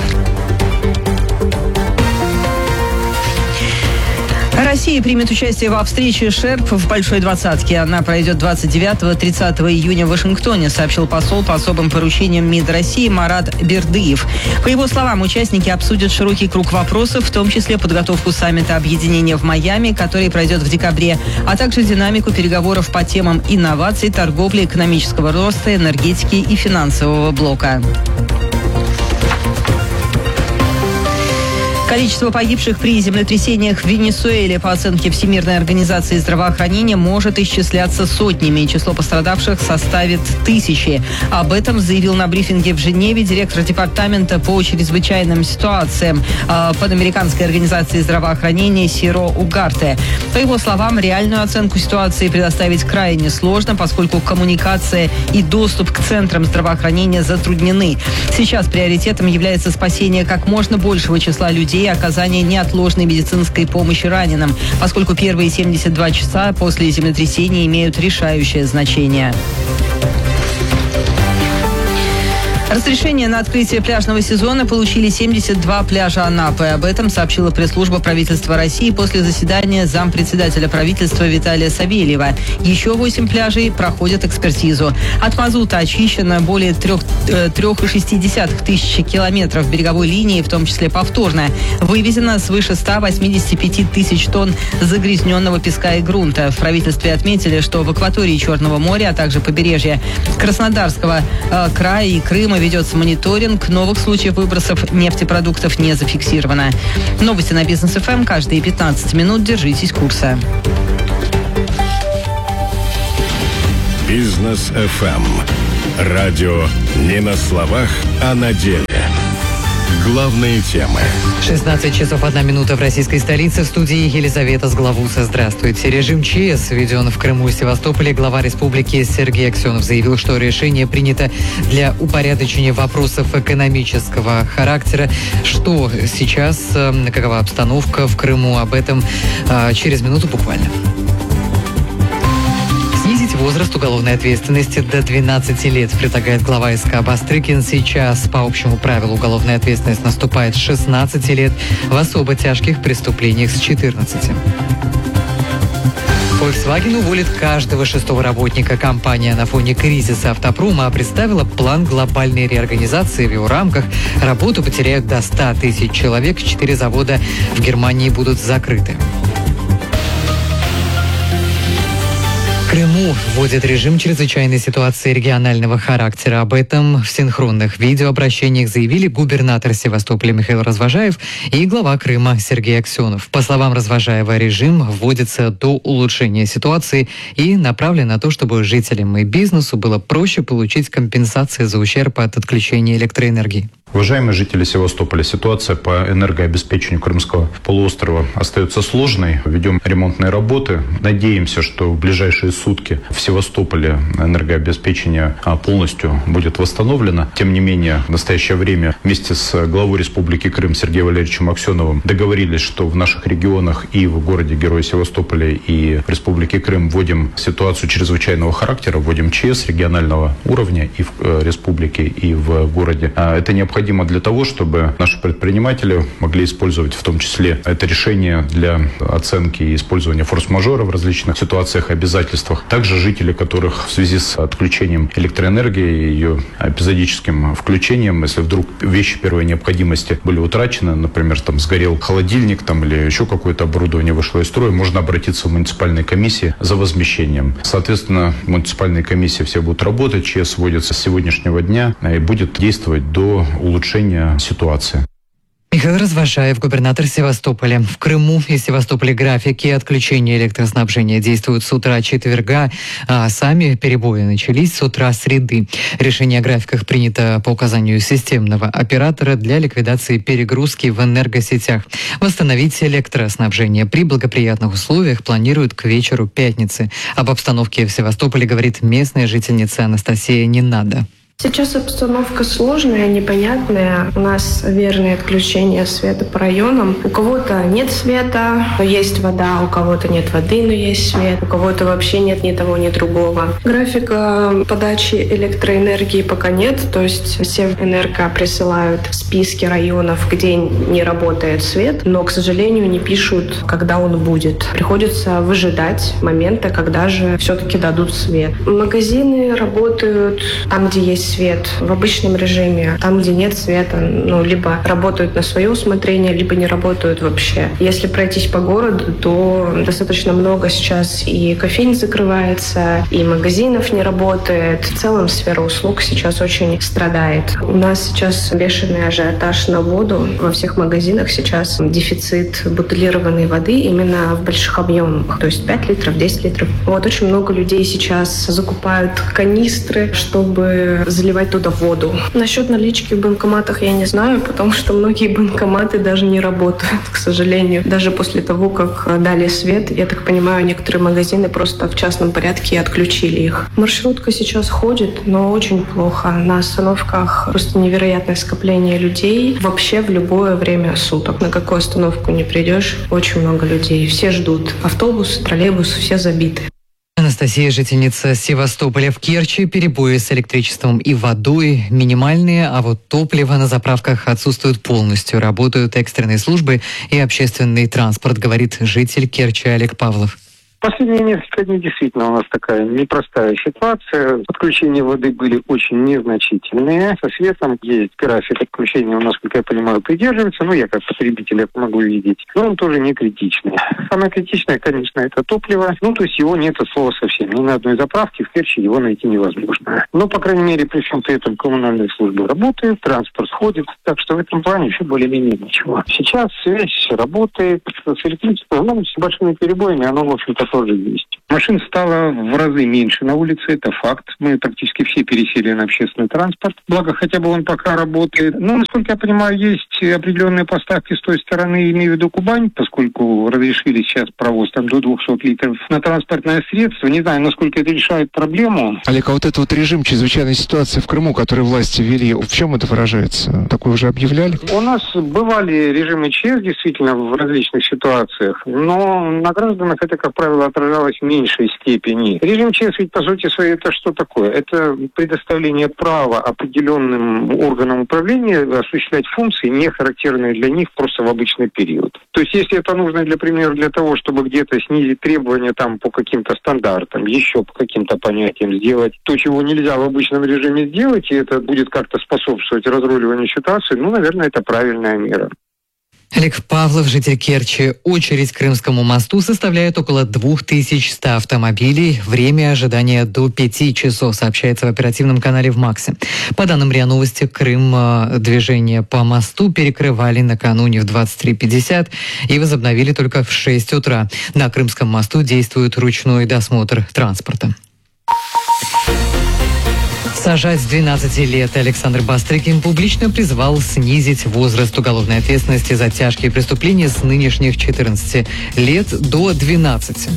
Россия примет участие во встрече ШЕРП в Большой Двадцатке. Она пройдет двадцать девятого — тридцатого июня в Вашингтоне, сообщил посол по особым поручениям МИД России Марат Бердыев. По его словам, участники обсудят широкий круг вопросов, в том числе подготовку саммита объединения в Майами, который пройдет в декабре, а также динамику переговоров по темам инноваций, торговли, экономического роста, энергетики и финансового блока. Количество погибших при землетрясениях в Венесуэле, по оценке Всемирной организации здравоохранения, может исчисляться сотнями, и число пострадавших составит тысячи. Об этом заявил на брифинге в Женеве директор департамента по чрезвычайным ситуациям э, Панамериканской организации здравоохранения Сиро Угарте. По его словам, реальную оценку ситуации предоставить крайне сложно, поскольку коммуникация и доступ к центрам здравоохранения затруднены. Сейчас приоритетом является спасение как можно большего числа людей и оказание неотложной медицинской помощи раненым, поскольку первые семьдесят два часа после землетрясения имеют решающее значение. Разрешение на открытие пляжного сезона получили семьдесят два пляжа Анапы. Об этом сообщила пресс-служба правительства России после заседания зампредседателя правительства Виталия Савельева. Еще восемь пляжей проходят экспертизу. От мазута очищено более трех и шести десятых тысячи километров береговой линии, в том числе повторно. Вывезено свыше ста восьмидесяти пяти тысяч тонн загрязненного песка и грунта. В правительстве отметили, что в акватории Черного моря, а также побережье Краснодарского э, края и Крыма ведется мониторинг. Новых случаев выбросов нефтепродуктов не зафиксировано. Новости на Бизнес эф эм каждые пятнадцать минут. Держитесь курса. Бизнес эф эм. Радио не на словах, а на деле. Главные темы. шестнадцать часов одна минута в российской столице. В студии Елизавета Сглавуса. Здравствуйте. Режим ЧС введен в Крыму и Севастополе. Глава республики Сергей Аксенов заявил, что решение принято для упорядочения вопросов экономического характера. Что сейчас, какова обстановка в Крыму, об этом через минуту буквально. Снизить возраст уголовной ответственности до двенадцати лет, предлагает глава эс ка Бастрыкин. Сейчас по общему правилу уголовная ответственность наступает с шестнадцати лет, в особо тяжких преступлениях с четырнадцати. Volkswagen уволит каждого шестого работника. Компания на фоне кризиса автопрома представила план глобальной реорганизации. В его рамках работу потеряют до ста тысяч человек. Четыре завода в Германии будут закрыты. В Крыму вводят режим чрезвычайной ситуации регионального характера. Об этом в синхронных видеообращениях заявили губернатор Севастополя Михаил Развожаев и глава Крыма Сергей Аксенов. По словам Развожаева, режим вводится до улучшения ситуации и направлен на то, чтобы жителям и бизнесу было проще получить компенсации за ущерб от отключения электроэнергии. Уважаемые жители Севастополя, ситуация по энергообеспечению Крымского полуострова остается сложной. Ведем ремонтные работы. Надеемся, что в ближайшие сутки в Севастополе энергообеспечение полностью будет восстановлено. Тем не менее, в настоящее время вместе с главой Республики Крым Сергеем Валерьевичем Аксеновым договорились, что в наших регионах и в городе Героя Севастополя, и в Республике Крым вводим ситуацию чрезвычайного характера, вводим ЧС регионального уровня и в республике, и в городе. Это необходимо для того, чтобы наши предприниматели могли использовать в том числе это решение для оценки и использования форс-мажора в различных ситуациях и обязательствах. Также жители, которых в связи с отключением электроэнергии и ее эпизодическим включением, если вдруг вещи первой необходимости были утрачены, например, там сгорел холодильник там, или еще какое-то оборудование вышло из строя, можно обратиться в муниципальные комиссии за возмещением. Соответственно, муниципальные комиссии все будут работать, ЧС вводится с сегодняшнего дня и будет действовать до улучшения ситуации. Михаил Развожаев, губернатор Севастополя. В Крыму и Севастополе графики отключения электроснабжения действуют с утра четверга, а сами перебои начались с утра среды. Решение о графиках принято по указанию системного оператора для ликвидации перегрузки в энергосетях. Восстановить электроснабжение при благоприятных условиях планируют к вечеру пятницы. Об обстановке в Севастополе говорит местная жительница Анастасия Ненадо. Сейчас обстановка сложная, непонятная. У нас верное отключение света по районам. У кого-то нет света, но есть вода, у кого-то нет воды, но есть свет, у кого-то вообще нет ни того, ни другого. Графика подачи электроэнергии пока нет, то есть Севэнерго присылают списки районов, где не работает свет, но, к сожалению, не пишут, когда он будет. Приходится выжидать момента, когда же все-таки дадут свет. Магазины работают там, где есть свет в обычном режиме. Там, где нет света, ну, либо работают на свое усмотрение, либо не работают вообще. Если пройтись по городу, то достаточно много сейчас и кофеин закрывается, и магазинов не работает. В целом сфера услуг сейчас очень страдает. У нас сейчас бешеный ажиотаж на воду. Во всех магазинах сейчас дефицит бутилированной воды именно в больших объемах. То есть пять литров, десять литров. Вот очень много людей сейчас закупают канистры, чтобы заливать туда воду. Насчет налички в банкоматах я не знаю, потому что многие банкоматы даже не работают, к сожалению. Даже после того, как дали свет, я так понимаю, некоторые магазины просто в частном порядке отключили их. Маршрутка сейчас ходит, но очень плохо. На остановках просто невероятное скопление людей вообще в любое время суток. На какую остановку не придешь, очень много людей. Все ждут. Автобусы, троллейбусы, все забиты. Анастасия, жительница Севастополя. В Керчи перебои с электричеством и водой минимальные, а вот топливо на заправках отсутствует полностью. Работают экстренные службы и общественный транспорт, говорит житель Керчи Олег Павлов. Последние несколько дней действительно у нас такая непростая ситуация. Подключения воды были очень незначительные. Со светом есть график отключения, насколько я понимаю, придерживается. Ну, я как потребитель это могу видеть. Но он тоже не критичный. Самое критичное, конечно, это топливо. Ну, то есть его нет от слова совсем. Ни на одной заправке в Керчи его найти невозможно. Но, по крайней мере, при всем при этом коммунальные службы работают, транспорт ходит. Так что в этом плане еще более-менее ничего. Сейчас связь работает с электричеством, ну, с большими перебоями, оно, в общем-то, тоже есть. Машин стало в разы меньше на улице, это факт. Мы практически все пересели на общественный транспорт. Благо, хотя бы он пока работает. Но, насколько я понимаю, есть определенные поставки с той стороны, имею в виду Кубань, поскольку разрешили сейчас провоз там до двухсот литров на транспортное средство. Не знаю, насколько это решает проблему. Олег, а вот этот вот режим чрезвычайной ситуации в Крыму, который власти ввели, в чем это выражается? Такое уже объявляли? У нас бывали режимы ЧС, действительно, в различных ситуациях, но на гражданах это, как правило, отражалось в меньшей степени. Режим ЧС ведь, по сути своей, это что такое? Это предоставление права определенным органам управления осуществлять функции, не характерные для них просто в обычный период. То есть, если это нужно, для примера, для того, чтобы где-то снизить требования там по каким-то стандартам, еще по каким-то понятиям сделать то, чего нельзя в обычном режиме сделать, и это будет как-то способствовать разруливанию ситуации, ну, наверное, это правильная мера. Олег Павлов, житель Керчи. Очередь к Крымскому мосту составляет около две тысячи сто автомобилей. Время ожидания до пяти часов, сообщается в оперативном канале в МАКСе. По данным РИА Новости, Крым движение по мосту перекрывали накануне в двадцать три пятьдесят и возобновили только в шесть утра. На Крымском мосту действует ручной досмотр транспорта. Сажать с двенадцати лет. Александр Бастрыкин публично призвал снизить возраст уголовной ответственности за тяжкие преступления с нынешних четырнадцати лет до двенадцати.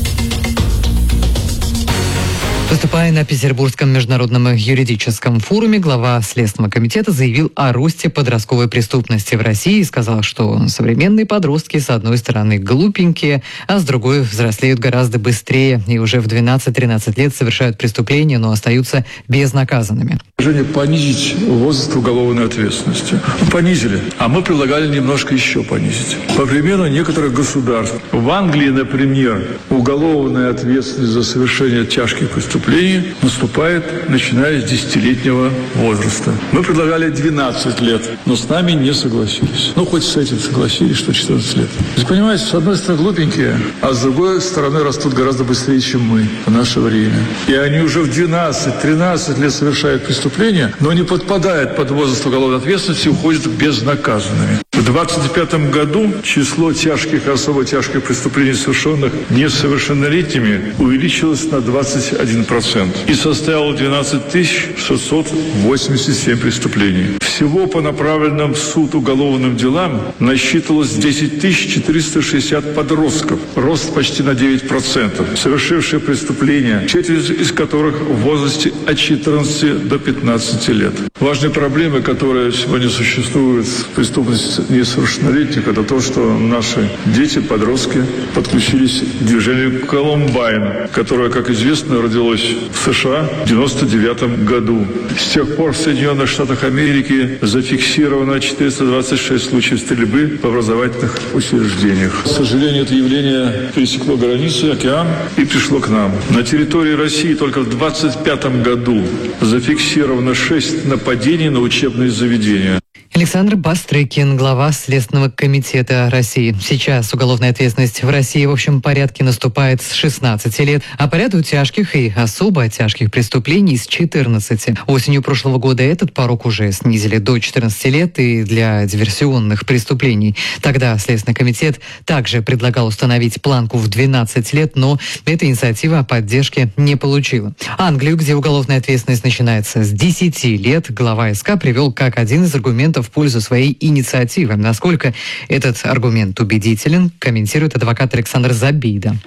Выступая на Петербургском международном юридическом форуме, глава Следственного комитета заявил о росте подростковой преступности в России и сказал, что современные подростки, с одной стороны, глупенькие, а с другой взрослеют гораздо быстрее и уже в двенадцать-тринадцать лет совершают преступления, но остаются безнаказанными. Решение понизить возраст уголовной ответственности. Понизили, а мы предлагали немножко еще понизить. По примеру некоторых государств. В Англии, например, уголовная ответственность за совершение тяжких преступлений наступает, начиная с десятилетнего возраста. Мы предлагали двенадцать лет, но с нами не согласились. Ну, хоть с этим согласились, что четырнадцать лет. То есть, понимаете, с одной стороны глупенькие, а с другой стороны растут гораздо быстрее, чем мы в наше время. И они уже в двенадцать-тринадцать лет совершают преступления, но не подпадают под возраст уголовной ответственности и уходят безнаказанными. В двадцать пятом году число тяжких и особо тяжких преступлений, совершенных несовершеннолетними, увеличилось на двадцать один процент и составило двенадцать тысяч шестьсот восемьдесят семь преступлений. Всего по направленным в суд уголовным делам насчитывалось десять тысяч четыреста шестьдесят подростков, рост почти на девять процентов, совершившие преступления, четверть из которых в возрасте от четырнадцати до пятнадцати лет. Важные проблемы, которые сегодня существуют в преступности несовершеннолетних, это то, что наши дети, подростки подключились к движению Колумбайн, которое, как известно, родилось в США в девяносто девятом году. С тех пор в Соединенных Штатах Америки зафиксировано четыреста двадцать шесть случаев стрельбы в образовательных учреждениях. К сожалению, это явление пересекло границу, океан и пришло к нам. На территории России только в двадцать пятом году зафиксировано шесть нападений на учебные заведения. Александр Бастрыкин, глава Следственного комитета России. Сейчас уголовная ответственность в России в общем порядке наступает с шестнадцати лет, а по ряду тяжких и особо тяжких преступлений с четырнадцати. Осенью прошлого года этот порог уже снизили до четырнадцати лет и для диверсионных преступлений. Тогда Следственный комитет также предлагал установить планку в двенадцать лет, но эта инициатива поддержки не получила. Англию, где уголовная ответственность начинается с десяти лет, глава СК привел как один из аргументов в пользу своей инициативы. Насколько этот аргумент убедителен, комментирует адвокат Александр Забида.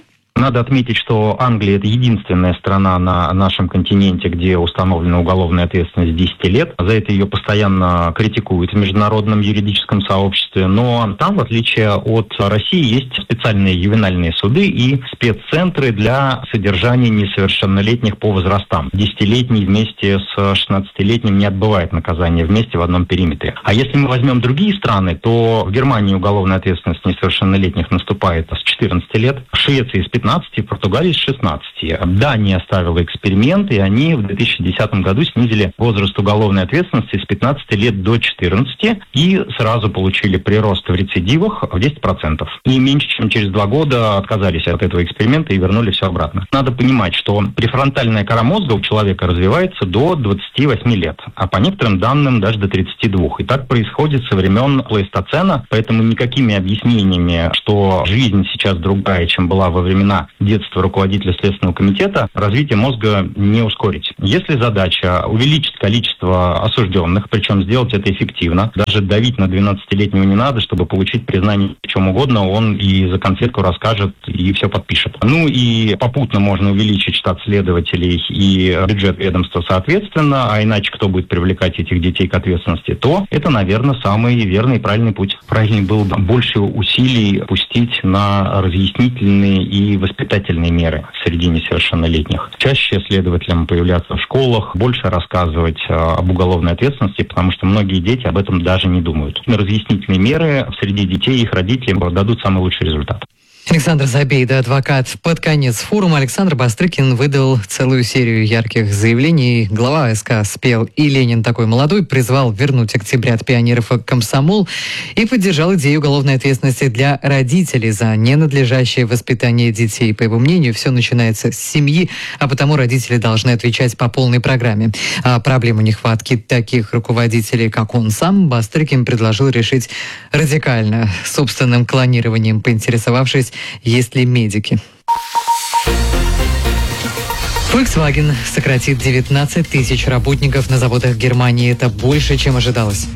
Надо отметить, что Англия – это единственная страна на нашем континенте, где установлена уголовная ответственность десять лет. За это ее постоянно критикуют в международном юридическом сообществе. Но там, в отличие от России, есть специальные ювенальные суды и спеццентры для содержания несовершеннолетних по возрастам. Десятилетний вместе с шестнадцатилетним не отбывает наказание вместе в одном периметре. А если мы возьмем другие страны, то в Германии уголовная ответственность несовершеннолетних наступает с четырнадцати лет, в Швеции с пятнадцати, в Португалии с шестнадцати. Дания ставила эксперимент, и они в две тысячи десятом году снизили возраст уголовной ответственности с пятнадцати лет до четырнадцати и сразу получили прирост в рецидивах в десять процентов. И меньше чем через два года отказались от этого эксперимента и вернули все обратно. Надо понимать, что префронтальная кора мозга у человека развивается до двадцати восьми лет, а по некоторым данным даже до тридцати двух. И так происходит со времен плейстоцена, поэтому никакими объяснениями, что жизнь сейчас другая, чем была во времена детства руководителя Следственного комитета, развитие мозга не ускорить. Если задача увеличить количество осужденных, причем сделать это эффективно, даже давить на двенадцатилетнего не надо, чтобы получить признание в чем угодно, он и за конфетку расскажет, и все подпишет. Ну и попутно можно увеличить штат следователей и бюджет ведомства соответственно, а иначе кто будет привлекать этих детей к ответственности, то это, наверное, самый верный и правильный путь. Правильнее было бы больше усилий пустить на разъяснительные и воспитательные меры среди несовершеннолетних. Чаще следователям появляться в школах, больше рассказывать об уголовной ответственности, потому что многие дети об этом даже не думают. Разъяснительные меры среди детей и их родителей дадут самый лучший результат. Александр Забейда, адвокат. Под конец форума Александр Бастрыкин выдал целую серию ярких заявлений. Глава СК «Спел» и Ленин такой молодой призвал вернуть октябрят пионеров в комсомол и поддержал идею уголовной ответственности для родителей за ненадлежащее воспитание детей. По его мнению, все начинается с семьи, а потому родители должны отвечать по полной программе. А проблему нехватки таких руководителей, как он сам, Бастрыкин предложил решить радикально, собственным клонированием, поинтересовавшись, есть ли медики. Volkswagen сократит девятнадцать тысяч работников на заводах Германии. Это больше, чем ожидалось.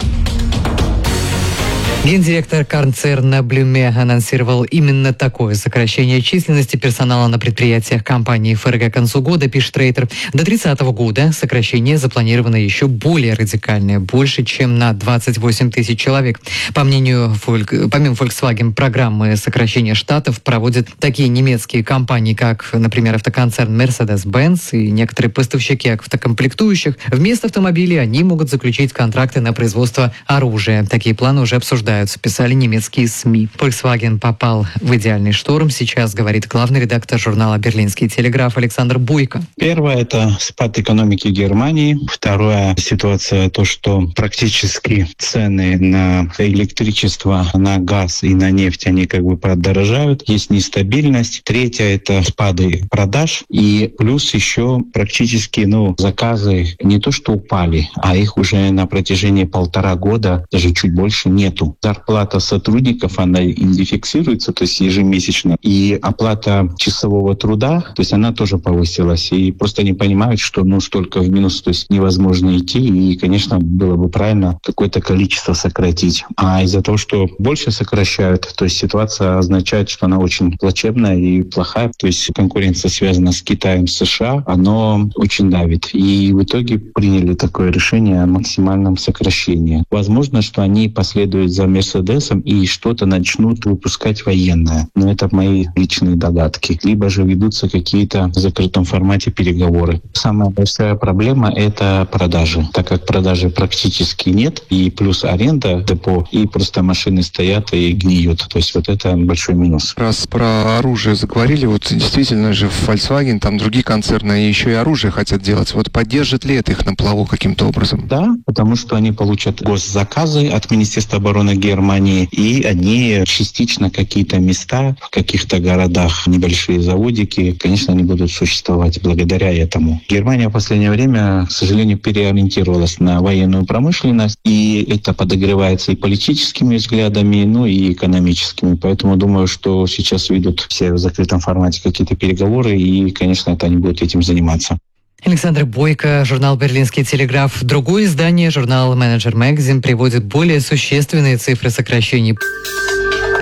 Гендиректор концерна Блюме анонсировал именно такое сокращение численности персонала на предприятиях компании ФРГ к концу года, пишет Рейтер. До тридцатого года сокращение запланировано еще более радикальное, больше, чем на двадцать восемь тысяч человек. По мнению Volk, помимо Volkswagen, программы сокращения штатов проводят такие немецкие компании, как, например, автоконцерн Mercedes-Benz и некоторые поставщики автокомплектующих. Вместо автомобилей они могут заключить контракты на производство оружия. Такие планы уже обсуждаются, писали немецкие СМИ. Volkswagen попал в идеальный шторм, сейчас говорит главный редактор журнала «Берлинский телеграф» Александр Бойко. Первое – это спад экономики Германии. Второе – ситуация, то, что практически цены на электричество, на газ и на нефть, они как бы подорожают. Есть нестабильность. Третье – это спады продаж. И плюс еще практически, ну, заказы не то что упали, а их уже на протяжении полтора года, даже чуть больше, нету. Зарплата сотрудников, она индексируется, то есть ежемесячно, и оплата часового труда, то есть она тоже повысилась, и просто не понимают, что ну столько в минус, то есть невозможно идти, и, конечно, было бы правильно какое-то количество сократить. А из-за того, что больше сокращают, то есть ситуация означает, что она очень плачевная и плохая, то есть конкуренция связана с Китаем, США, оно очень давит. И в итоге приняли такое решение о максимальном сокращении. Возможно, что они последуют за Мерседесом и что-то начнут выпускать военное. Но это мои личные догадки. Либо же ведутся какие-то в закрытом формате переговоры. Самая большая проблема — это продажи. Так как продажи практически нет, и плюс аренда депо, и просто машины стоят и гниют. То есть вот это большой минус. Раз про оружие заговорили, вот действительно же Volkswagen, там другие концерны еще и оружие хотят делать. Вот поддержит ли это их на плаву каким-то образом? Да, потому что они получат госзаказы от Министерства обороны Германии, и они частично какие-то места в каких-то городах, небольшие заводики, конечно, они будут существовать благодаря этому. Германия в последнее время, к сожалению, переориентировалась на военную промышленность, и это подогревается и политическими взглядами, ну и экономическими. Поэтому думаю, что сейчас ведут все в закрытом формате какие-то переговоры, и, конечно, это они будут этим заниматься. Александр Бойко, журнал «Берлинский телеграф». Другое издание, журнал «Менеджер Magazine», приводит более существенные цифры сокращений.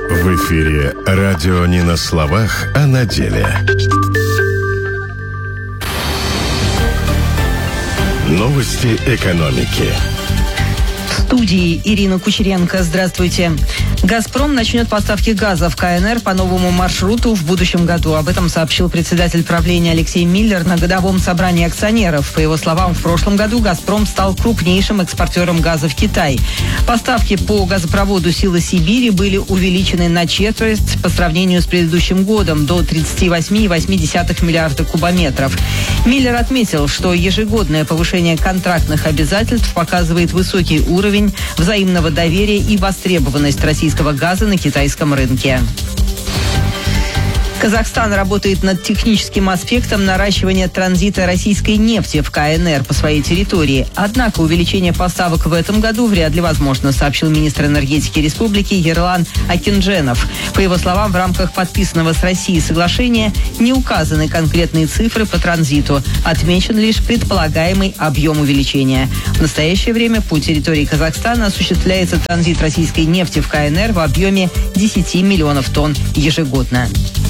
В эфире радио не на словах, а на деле. Новости экономики. В студии Ирина Кучеренко. Здравствуйте. «Газпром» начнет поставки газа в ка эн эр по новому маршруту в будущем году. Об этом сообщил председатель правления Алексей Миллер на годовом собрании акционеров. По его словам, в прошлом году «Газпром» стал крупнейшим экспортером газа в Китай. Поставки по газопроводу «Сила Сибири» были увеличены на четверть по сравнению с предыдущим годом, до тридцать восемь целых восемь десятых миллиарда кубометров. Миллер отметил, что ежегодное повышение контрактных обязательств показывает высокий уровень взаимного доверия и востребованность российского газа на китайском рынке. Казахстан работает над техническим аспектом наращивания транзита российской нефти в ка эн эр по своей территории. Однако увеличение поставок в этом году вряд ли возможно, сообщил министр энергетики республики Ерлан Акиндженов. По его словам, в рамках подписанного с Россией соглашения не указаны конкретные цифры по транзиту. Отмечен лишь предполагаемый объем увеличения. В настоящее время по территории Казахстана осуществляется транзит российской нефти в ка эн эр в объеме десять миллионов тонн ежегодно.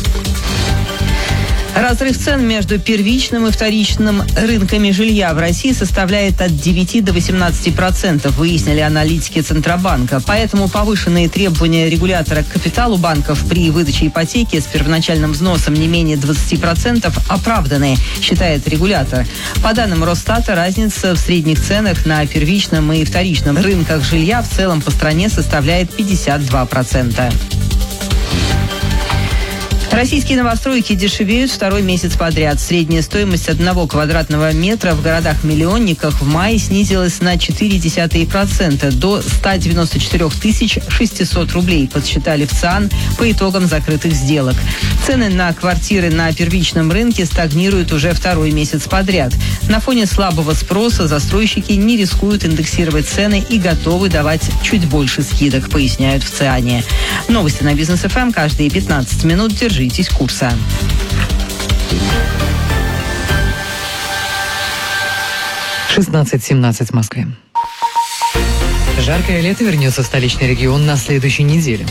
Разрыв цен между первичным и вторичным рынками жилья в России составляет от девяти до восемнадцати процентов, выяснили аналитики Центробанка. Поэтому повышенные требования регулятора к капиталу банков при выдаче ипотеки с первоначальным взносом не менее двадцати процентов оправданы, считает регулятор. По данным Росстата, разница в средних ценах на первичном и вторичном рынках жилья в целом по стране составляет пятьдесят два процента. Российские новостройки дешевеют второй месяц подряд. Средняя стоимость одного квадратного метра в городах-миллионниках в мае снизилась на четыре десятых процента до ста девяноста четырёх тысяч шестисот рублей, подсчитали в ЦИАН по итогам закрытых сделок. Цены на квартиры на первичном рынке стагнируют уже второй месяц подряд. На фоне слабого спроса застройщики не рискуют индексировать цены и готовы давать чуть больше скидок, поясняют в ЦИАНе. Новости на Бизнес эф эм каждые пятнадцать минут. Держитесь курса. шестнадцать семнадцать в Москве. Жаркое лето вернется в столичный регион на следующей неделе.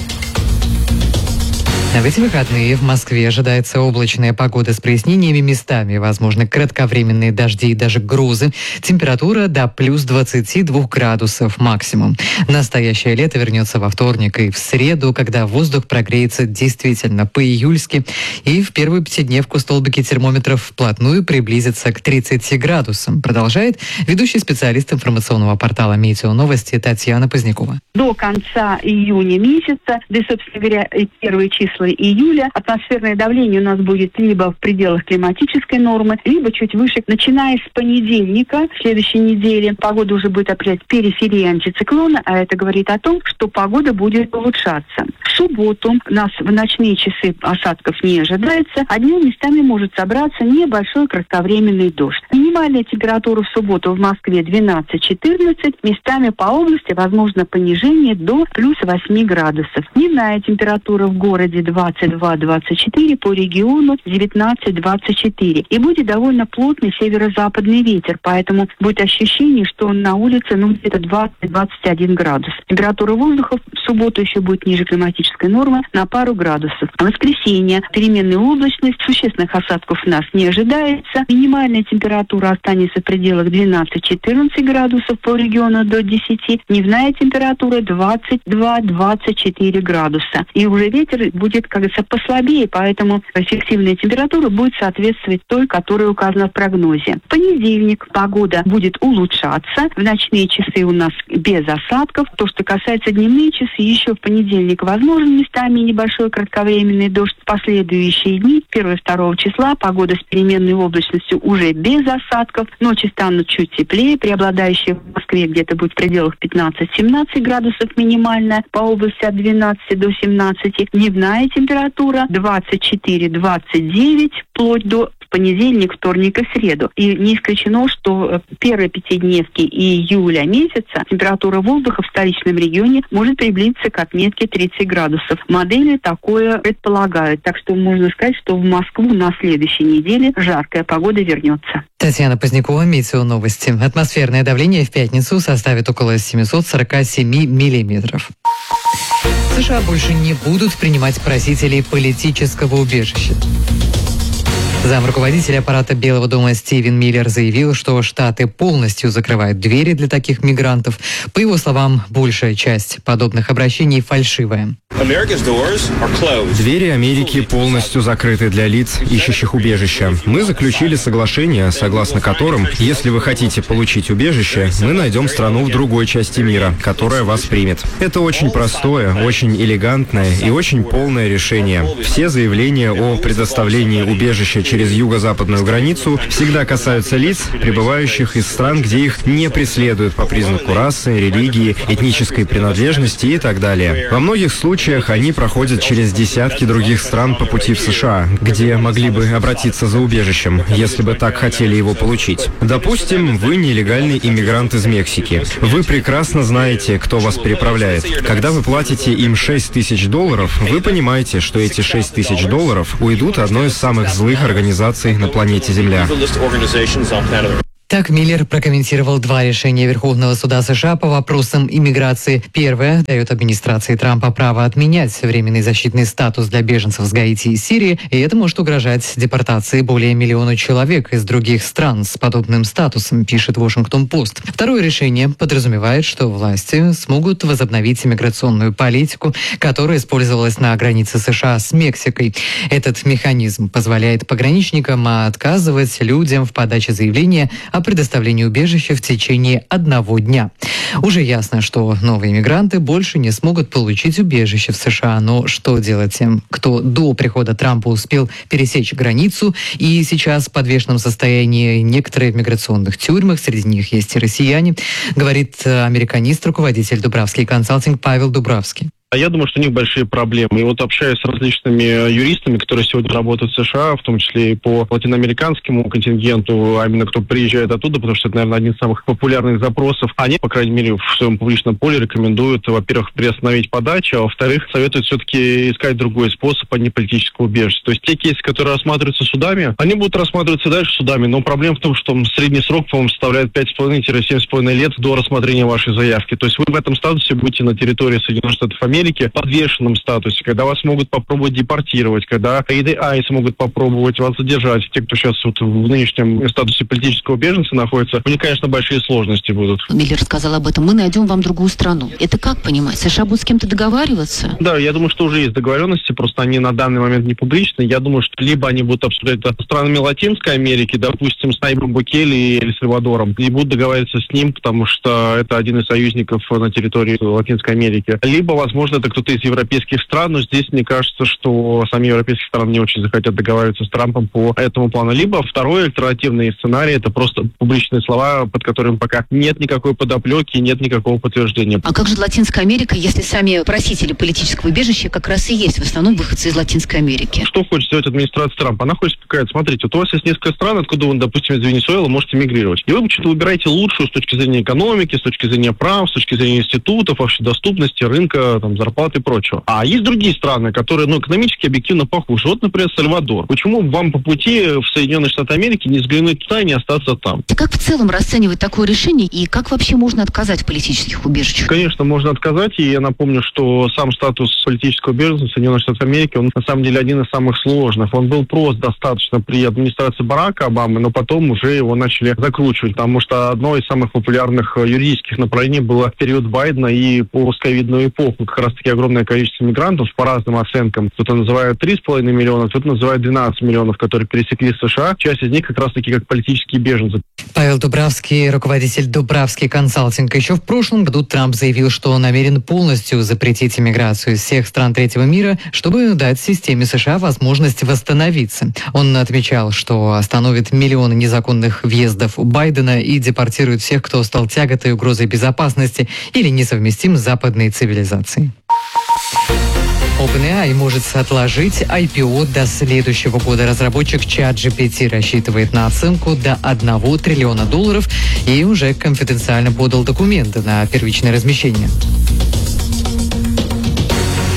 В эти выходные в Москве ожидается облачная погода с прояснениями местами, возможно, кратковременные дожди и даже грозы. Температура до плюс двадцати двух градусов максимум. Настоящее лето вернется во вторник и в среду, когда воздух прогреется действительно по-июльски. И в первую пятидневку столбики термометров вплотную приблизятся к тридцати градусам. Продолжает ведущий специалист информационного портала «Метео Новости» Татьяна Позднякова. До конца июня месяца, да и, собственно говоря, и первые числа июля, атмосферное давление у нас будет либо в пределах климатической нормы, либо чуть выше. Начиная с понедельника следующей недели погода уже будет определять периферия антициклона, а это говорит о том, что погода будет улучшаться. В субботу у нас в ночные часы осадков не ожидается, а днем местами может собраться небольшой кратковременный дождь. Минимальная температура в субботу в Москве двенадцать-четырнадцать, местами по области возможно понижение до плюс восьми градусов. Дневная температура в городе двадцать два - двадцать четыре, по региону девятнадцать - двадцать четыре. И будет довольно плотный северо-западный ветер, поэтому будет ощущение, что на улице ну, где-то двадцать - двадцать один градус. Температура воздуха в субботу еще будет ниже климатической нормы на пару градусов. В воскресенье переменная облачность, существенных осадков у нас не ожидается. Минимальная температура останется в пределах двенадцать - четырнадцать градусов, по региону до десяти. Дневная температура двадцать два - двадцать четыре градуса. И уже ветер будет, как говорится, послабее, поэтому эффективная температура будет соответствовать той, которая указана в прогнозе. В понедельник погода будет улучшаться. В ночные часы у нас без осадков. То, что касается дневные часы, еще в понедельник возможен местами небольшой кратковременный дождь. В последующие дни, первого-второго числа, погода с переменной облачностью уже без осадков. Ночи станут чуть теплее. Преобладающая в Москве где-то будет в пределах пятнадцать-семнадцать градусов минимальная, по области от двенадцати до семнадцати. Дневная температура двадцать четыре - двадцать девять, вплоть до понедельник, вторник и среду. И не исключено, что первые пятидневки июля месяца температура воздуха в столичном регионе может приблизиться к отметке тридцать градусов. Модели такое предполагают. Так что можно сказать, что в Москву на следующей неделе жаркая погода вернется. Татьяна Позднякова, Метео Новости. Атмосферное давление в пятницу составит около семисот сорока семи миллиметров. США больше не будут принимать просителей политического убежища. Замруководитель аппарата Белого дома Стивен Миллер заявил, что Штаты полностью закрывают двери для таких мигрантов. По его словам, большая часть подобных обращений фальшивая. Двери Америки полностью закрыты для лиц, ищущих убежища. Мы заключили соглашение, согласно которым, если вы хотите получить убежище, мы найдем страну в другой части мира, которая вас примет. Это очень простое, очень элегантное и очень полное решение. Все заявления о предоставлении убежища через юго-западную границу всегда касаются лиц, прибывающих из стран, где их не преследуют по признаку расы, религии, этнической принадлежности и так далее. Во многих случаях они проходят через десятки других стран по пути в США, где могли бы обратиться за убежищем, если бы так хотели его получить. Допустим, вы нелегальный иммигрант из Мексики. Вы прекрасно знаете, кто вас переправляет. Когда вы платите им шесть тысяч долларов, вы понимаете, что эти шесть тысяч долларов уйдут одной из самых злых организаций на планете Земля. Так Миллер прокомментировал два решения Верховного суда США по вопросам иммиграции. Первое дает администрации Трампа право отменять временный защитный статус для беженцев с Гаити и Сирии, и это может угрожать депортации более миллиона человек из других стран с подобным статусом, пишет Вашингтон-Пост. Второе решение подразумевает, что власти смогут возобновить иммиграционную политику, которая использовалась на границе США с Мексикой. Этот механизм позволяет пограничникам отказывать людям в подаче заявления о предоставлении убежища в течение одного дня. Уже ясно, что новые мигранты больше не смогут получить убежище в США. Но что делать тем, кто до прихода Трампа успел пересечь границу и сейчас в подвешенном состоянии? Некоторые в миграционных тюрьмах, среди них есть и россияне, говорит американист, руководитель Дубравский консалтинг Павел Дубравский. Я думаю, что у них большие проблемы. И вот общаясь с различными юристами, которые сегодня работают в США, в том числе и по латиноамериканскому контингенту, а именно кто приезжает оттуда, потому что это, наверное, один из самых популярных запросов, они, по крайней мере, в своем публичном поле рекомендуют, во-первых, приостановить подачу, а во-вторых, советуют все-таки искать другой способ, а не политического убежища. То есть те кейсы, которые рассматриваются судами, они будут рассматриваться дальше судами, но проблема в том, что средний срок, по-моему, составляет пять с половиной - семь с половиной лет до рассмотрения вашей заявки. То есть вы в этом статусе будете на территории Соединенных Штатов Америки в подвешенном статусе, когда вас могут попробовать депортировать, когда эй ди ай могут попробовать вас задержать. Те, кто сейчас вот в нынешнем статусе политического беженца находится, у них, конечно, большие сложности будут. Миллер сказал об этом. Мы найдем вам другую страну. Это как понимать? США будут с кем-то договариваться? Да, я думаю, что уже есть договоренности, просто они на данный момент не публичны. Я думаю, что либо они будут обсуждать это с странами Латинской Америки, допустим, с Найбом Букелли и Эль Сальвадором, и будут договариваться с ним, потому что это один из союзников на территории Латинской Америки. Либо, возможно, это кто-то из европейских стран, но здесь мне кажется, что сами европейские страны не очень захотят договариваться с Трампом по этому плану. Либо второй альтернативный сценарий — это просто публичные слова, под которыми пока нет никакой подоплеки, нет никакого подтверждения. А как же Латинская Америка, если сами просители политического убежища как раз и есть в основном выходцы из Латинской Америки? Что хочет сделать администрация Трампа? Она хочет сказать: смотрите, вот у вас есть несколько стран, откуда вы, допустим, из Венесуэлы можете мигрировать. И вы что-то выбираете лучшую с точки зрения экономики, с точки зрения прав, с точки зрения институтов, вообще доступности, рынка, там, зарплаты и прочего. А есть другие страны, которые, ну, экономически объективно похуже. Вот, например, Сальвадор. Почему вам по пути в Соединенные Штаты Америки не взглянуть туда и не остаться там? Как в целом расценивать такое решение и как вообще можно отказать в политических убежищах? Конечно, можно отказать, и я напомню, что сам статус политического беженца в Соединенных Штатах Америки, он на самом деле один из самых сложных. Он был прост достаточно при администрации Барака Обамы, но потом уже его начали закручивать, потому что одно из самых популярных юридических направлений было в период Байдена и постковидную эпоху. Как раз-таки огромное количество мигрантов по разным оценкам. Кто-то называет три с половиной миллиона, кто-то называет двенадцать миллионов, которые пересекли США. Часть из них как раз-таки как политические беженцы. Павел Дубравский, руководитель Дубравский консалтинг. Еще в прошлом году Трамп заявил, что он намерен полностью запретить иммиграцию из всех стран третьего мира, чтобы дать системе США возможность восстановиться. Он отмечал, что остановит миллионы незаконных въездов у Байдена и депортирует всех, кто стал тяготой и угрозой безопасности или несовместим с западной цивилизацией. OpenAI может отложить ай пи о до следующего года. Разработчик ChatGPT рассчитывает на оценку до одного триллиона долларов и уже конфиденциально подал документы на первичное размещение. Ранее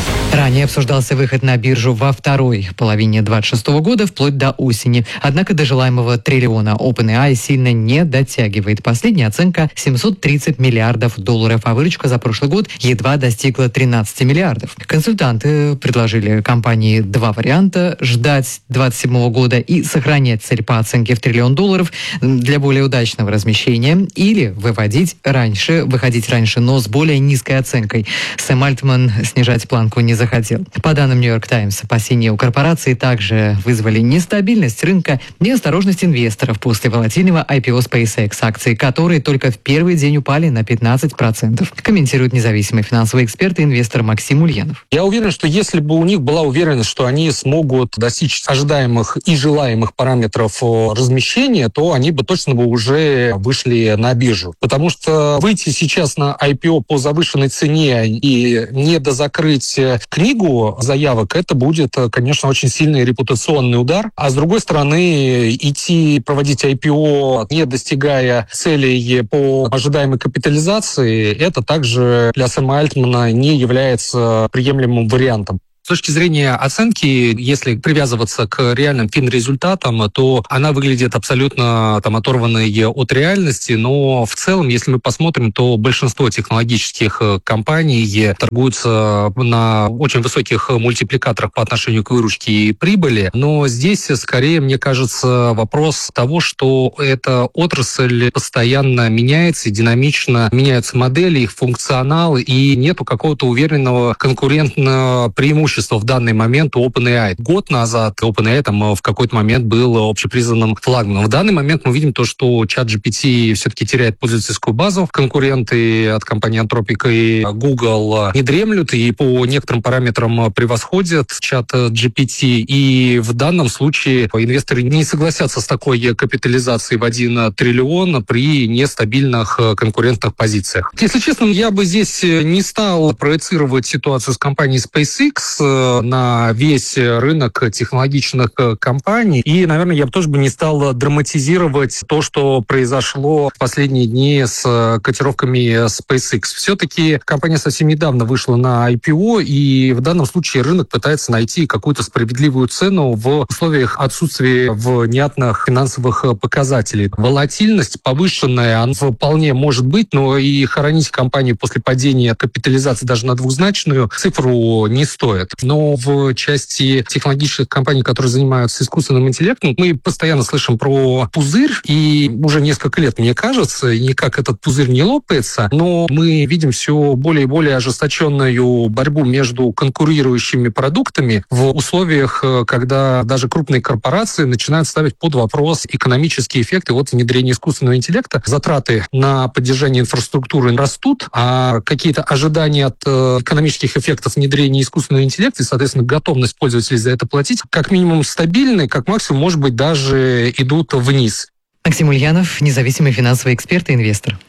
Ранее обсуждался выход на биржу во второй половине двадцать шестого года вплоть до осени. Однако до желаемого триллиона OpenAI сильно не дотягивает. Последняя оценка семьсот тридцать миллиардов долларов, а выручка за прошлый год едва достигла тринадцати миллиардов. Консультанты предложили компании два варианта: ждать двадцать седьмого года и сохранять цель по оценке в триллион долларов для более удачного размещения, или выводить раньше, выходить раньше, но с более низкой оценкой. Сэм Альтман снижать планку не захотел. По данным Нью-Йорк Таймс, опасения у корпорации также вызвали нестабильность рынка, неосторожность инвесторов после волатильного ай пи о SpaceX, акции которой только в первый день упали на пятнадцать процентов. Комментирует независимый финансовый эксперт и инвестор Максим Ульянов. Я уверен, что если бы у них была уверенность, что они смогут достичь ожидаемых и желаемых параметров размещения, то они бы точно бы уже вышли на биржу. Потому что выйти сейчас на ай пи о по завышенной цене и не дозакрыть книгу заявок, это будет, конечно, очень сильный репутационный удар. А с другой стороны, идти проводить ай пи о, не достигая целей по ожидаемой капитализации, это также для Сэма Альтмана не является приемлемым вариантом. С точки зрения оценки, если привязываться к реальным финрезультатам, то она выглядит абсолютно там, оторванной от реальности, но в целом, если мы посмотрим, то большинство технологических компаний торгуются на очень высоких мультипликаторах по отношению к выручке и прибыли, но здесь скорее, мне кажется, вопрос того, что эта отрасль постоянно меняется, динамично меняются модели, их функционал, и нету какого-то уверенного конкурентного преимущества в данный момент у OpenAI. Год назад OpenAI там в какой-то момент был общепризнанным флагманом. В данный момент мы видим то, что ChatGPT все-таки теряет пользовательскую базу. Конкуренты от компании Anthropic и Google не дремлют и по некоторым параметрам превосходят ChatGPT. И в данном случае инвесторы не согласятся с такой капитализацией в один триллион при нестабильных конкурентных позициях. Если честно, я бы здесь не стал проецировать ситуацию с компанией SpaceX на весь рынок технологичных компаний. И, наверное, я бы тоже бы не стал драматизировать то, что произошло в последние дни с котировками SpaceX. Все-таки компания совсем недавно вышла на ай пи о, и в данном случае рынок пытается найти какую-то справедливую цену в условиях отсутствия внятных финансовых показателей. Волатильность повышенная, она вполне может быть, но и хоронить компанию после падения капитализации даже на двухзначную цифру не стоит. Но в части технологических компаний, которые занимаются искусственным интеллектом, мы постоянно слышим про пузырь, и уже несколько лет, мне кажется, и никак этот пузырь не лопается, но мы видим все более и более ожесточенную борьбу между конкурирующими продуктами в условиях, когда даже крупные корпорации начинают ставить под вопрос экономические эффекты от внедрения искусственного интеллекта. Затраты на поддержание инфраструктуры растут, а какие-то ожидания от экономических эффектов внедрения искусственного интеллекта и, соответственно, готовность пользователей за это платить, как минимум стабильны, как максимум, может быть, даже идут вниз. Максим Ульянов, независимый финансовый эксперт и инвестор.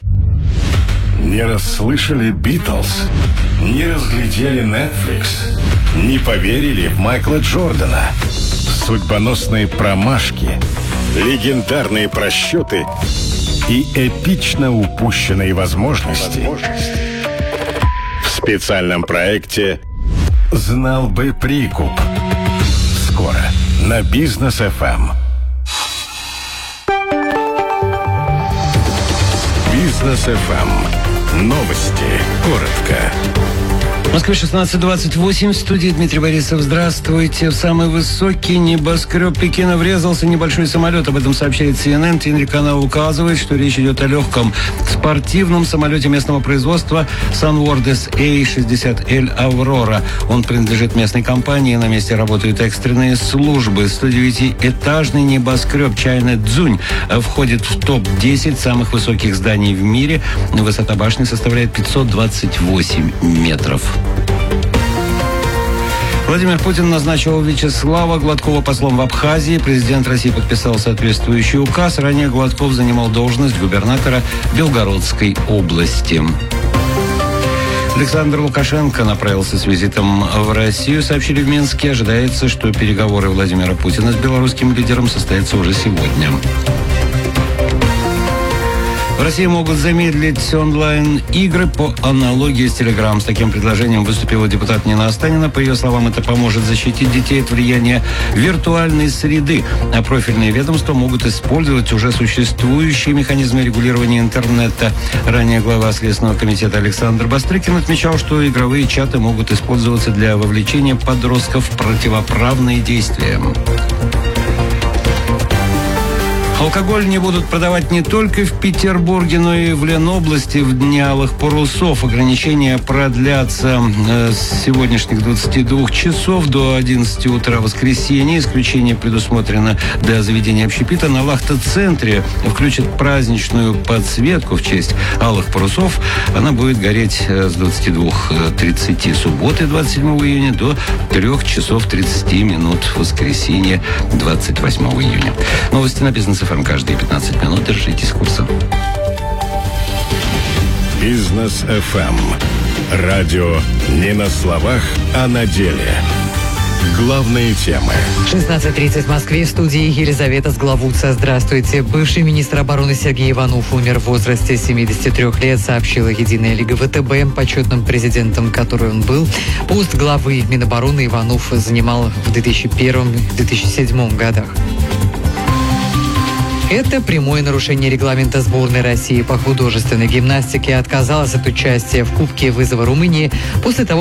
Не расслышали Битлз, не разглядели Netflix, не поверили в Майкла Джордана. Судьбоносные промашки, легендарные просчеты и эпично упущенные возможности. В специальном проекте «Знал бы прикуп». Скоро на Бизнес эф эм. Бизнес эф эм. Новости. Коротко. В Москве шестнадцать двадцать восемь. В студии Дмитрий Борисов. Здравствуйте. В самый высокий небоскреб Пекина врезался небольшой самолет. Об этом сообщает си эн эн. Телеканал указывает, что речь идет о легком спортивном самолете местного производства Sunward эй шестьдесят эл «Аврора». Он принадлежит местной компании. На месте работают экстренные службы. сто девятиэтажный небоскреб Чайна Цзунь входит в топ десять самых высоких зданий в мире. Высота башни составляет пятьсот двадцать восемь метров. Владимир Путин назначил Вячеслава Гладкова послом в Абхазии. Президент России подписал соответствующий указ. Ранее Гладков занимал должность губернатора Белгородской области. Александр Лукашенко направился с визитом в Россию, сообщили в Минске. Ожидается, что переговоры Владимира Путина с белорусским лидером состоятся уже сегодня. В России могут замедлить онлайн-игры по аналогии с Telegram. С таким предложением выступила депутат Нина Останина. По ее словам, это поможет защитить детей от влияния виртуальной среды. А профильные ведомства могут использовать уже существующие механизмы регулирования интернета. Ранее глава Следственного комитета Александр Бастрыкин отмечал, что игровые чаты могут использоваться для вовлечения подростков в противоправные действия. Алкоголь не будут продавать не только в Петербурге, но и в Ленобласти в дни алых парусов. Ограничения продлятся с сегодняшних двадцати двух часов до одиннадцати утра в воскресенье. Исключение предусмотрено для заведения общепита. На Лахта-центре включат праздничную подсветку в честь алых парусов. Она будет гореть с двадцати двух тридцати субботы двадцать седьмого июня до трёх часов тридцати минут в воскресенье двадцать восьмого июня. Новости на Бизнес эф эм каждые пятнадцать минут. Держитесь курса. Бизнес эф эм. Радио не на словах, а на деле. Главные темы. шестнадцать тридцать в Москве. В студии Елизавета Сглавутца. Здравствуйте. Бывший министр обороны Сергей Иванов умер в возрасте семидесяти трёх лет, сообщила Единая Лига ВТБ. Почетным президентом, который он был, пост главы Минобороны Иванов занимал в две тысячи первом — две тысячи седьмом годах. Это прямое нарушение регламента сборной России по художественной гимнастике. Отказалась от участия в Кубке вызова Румынии после того,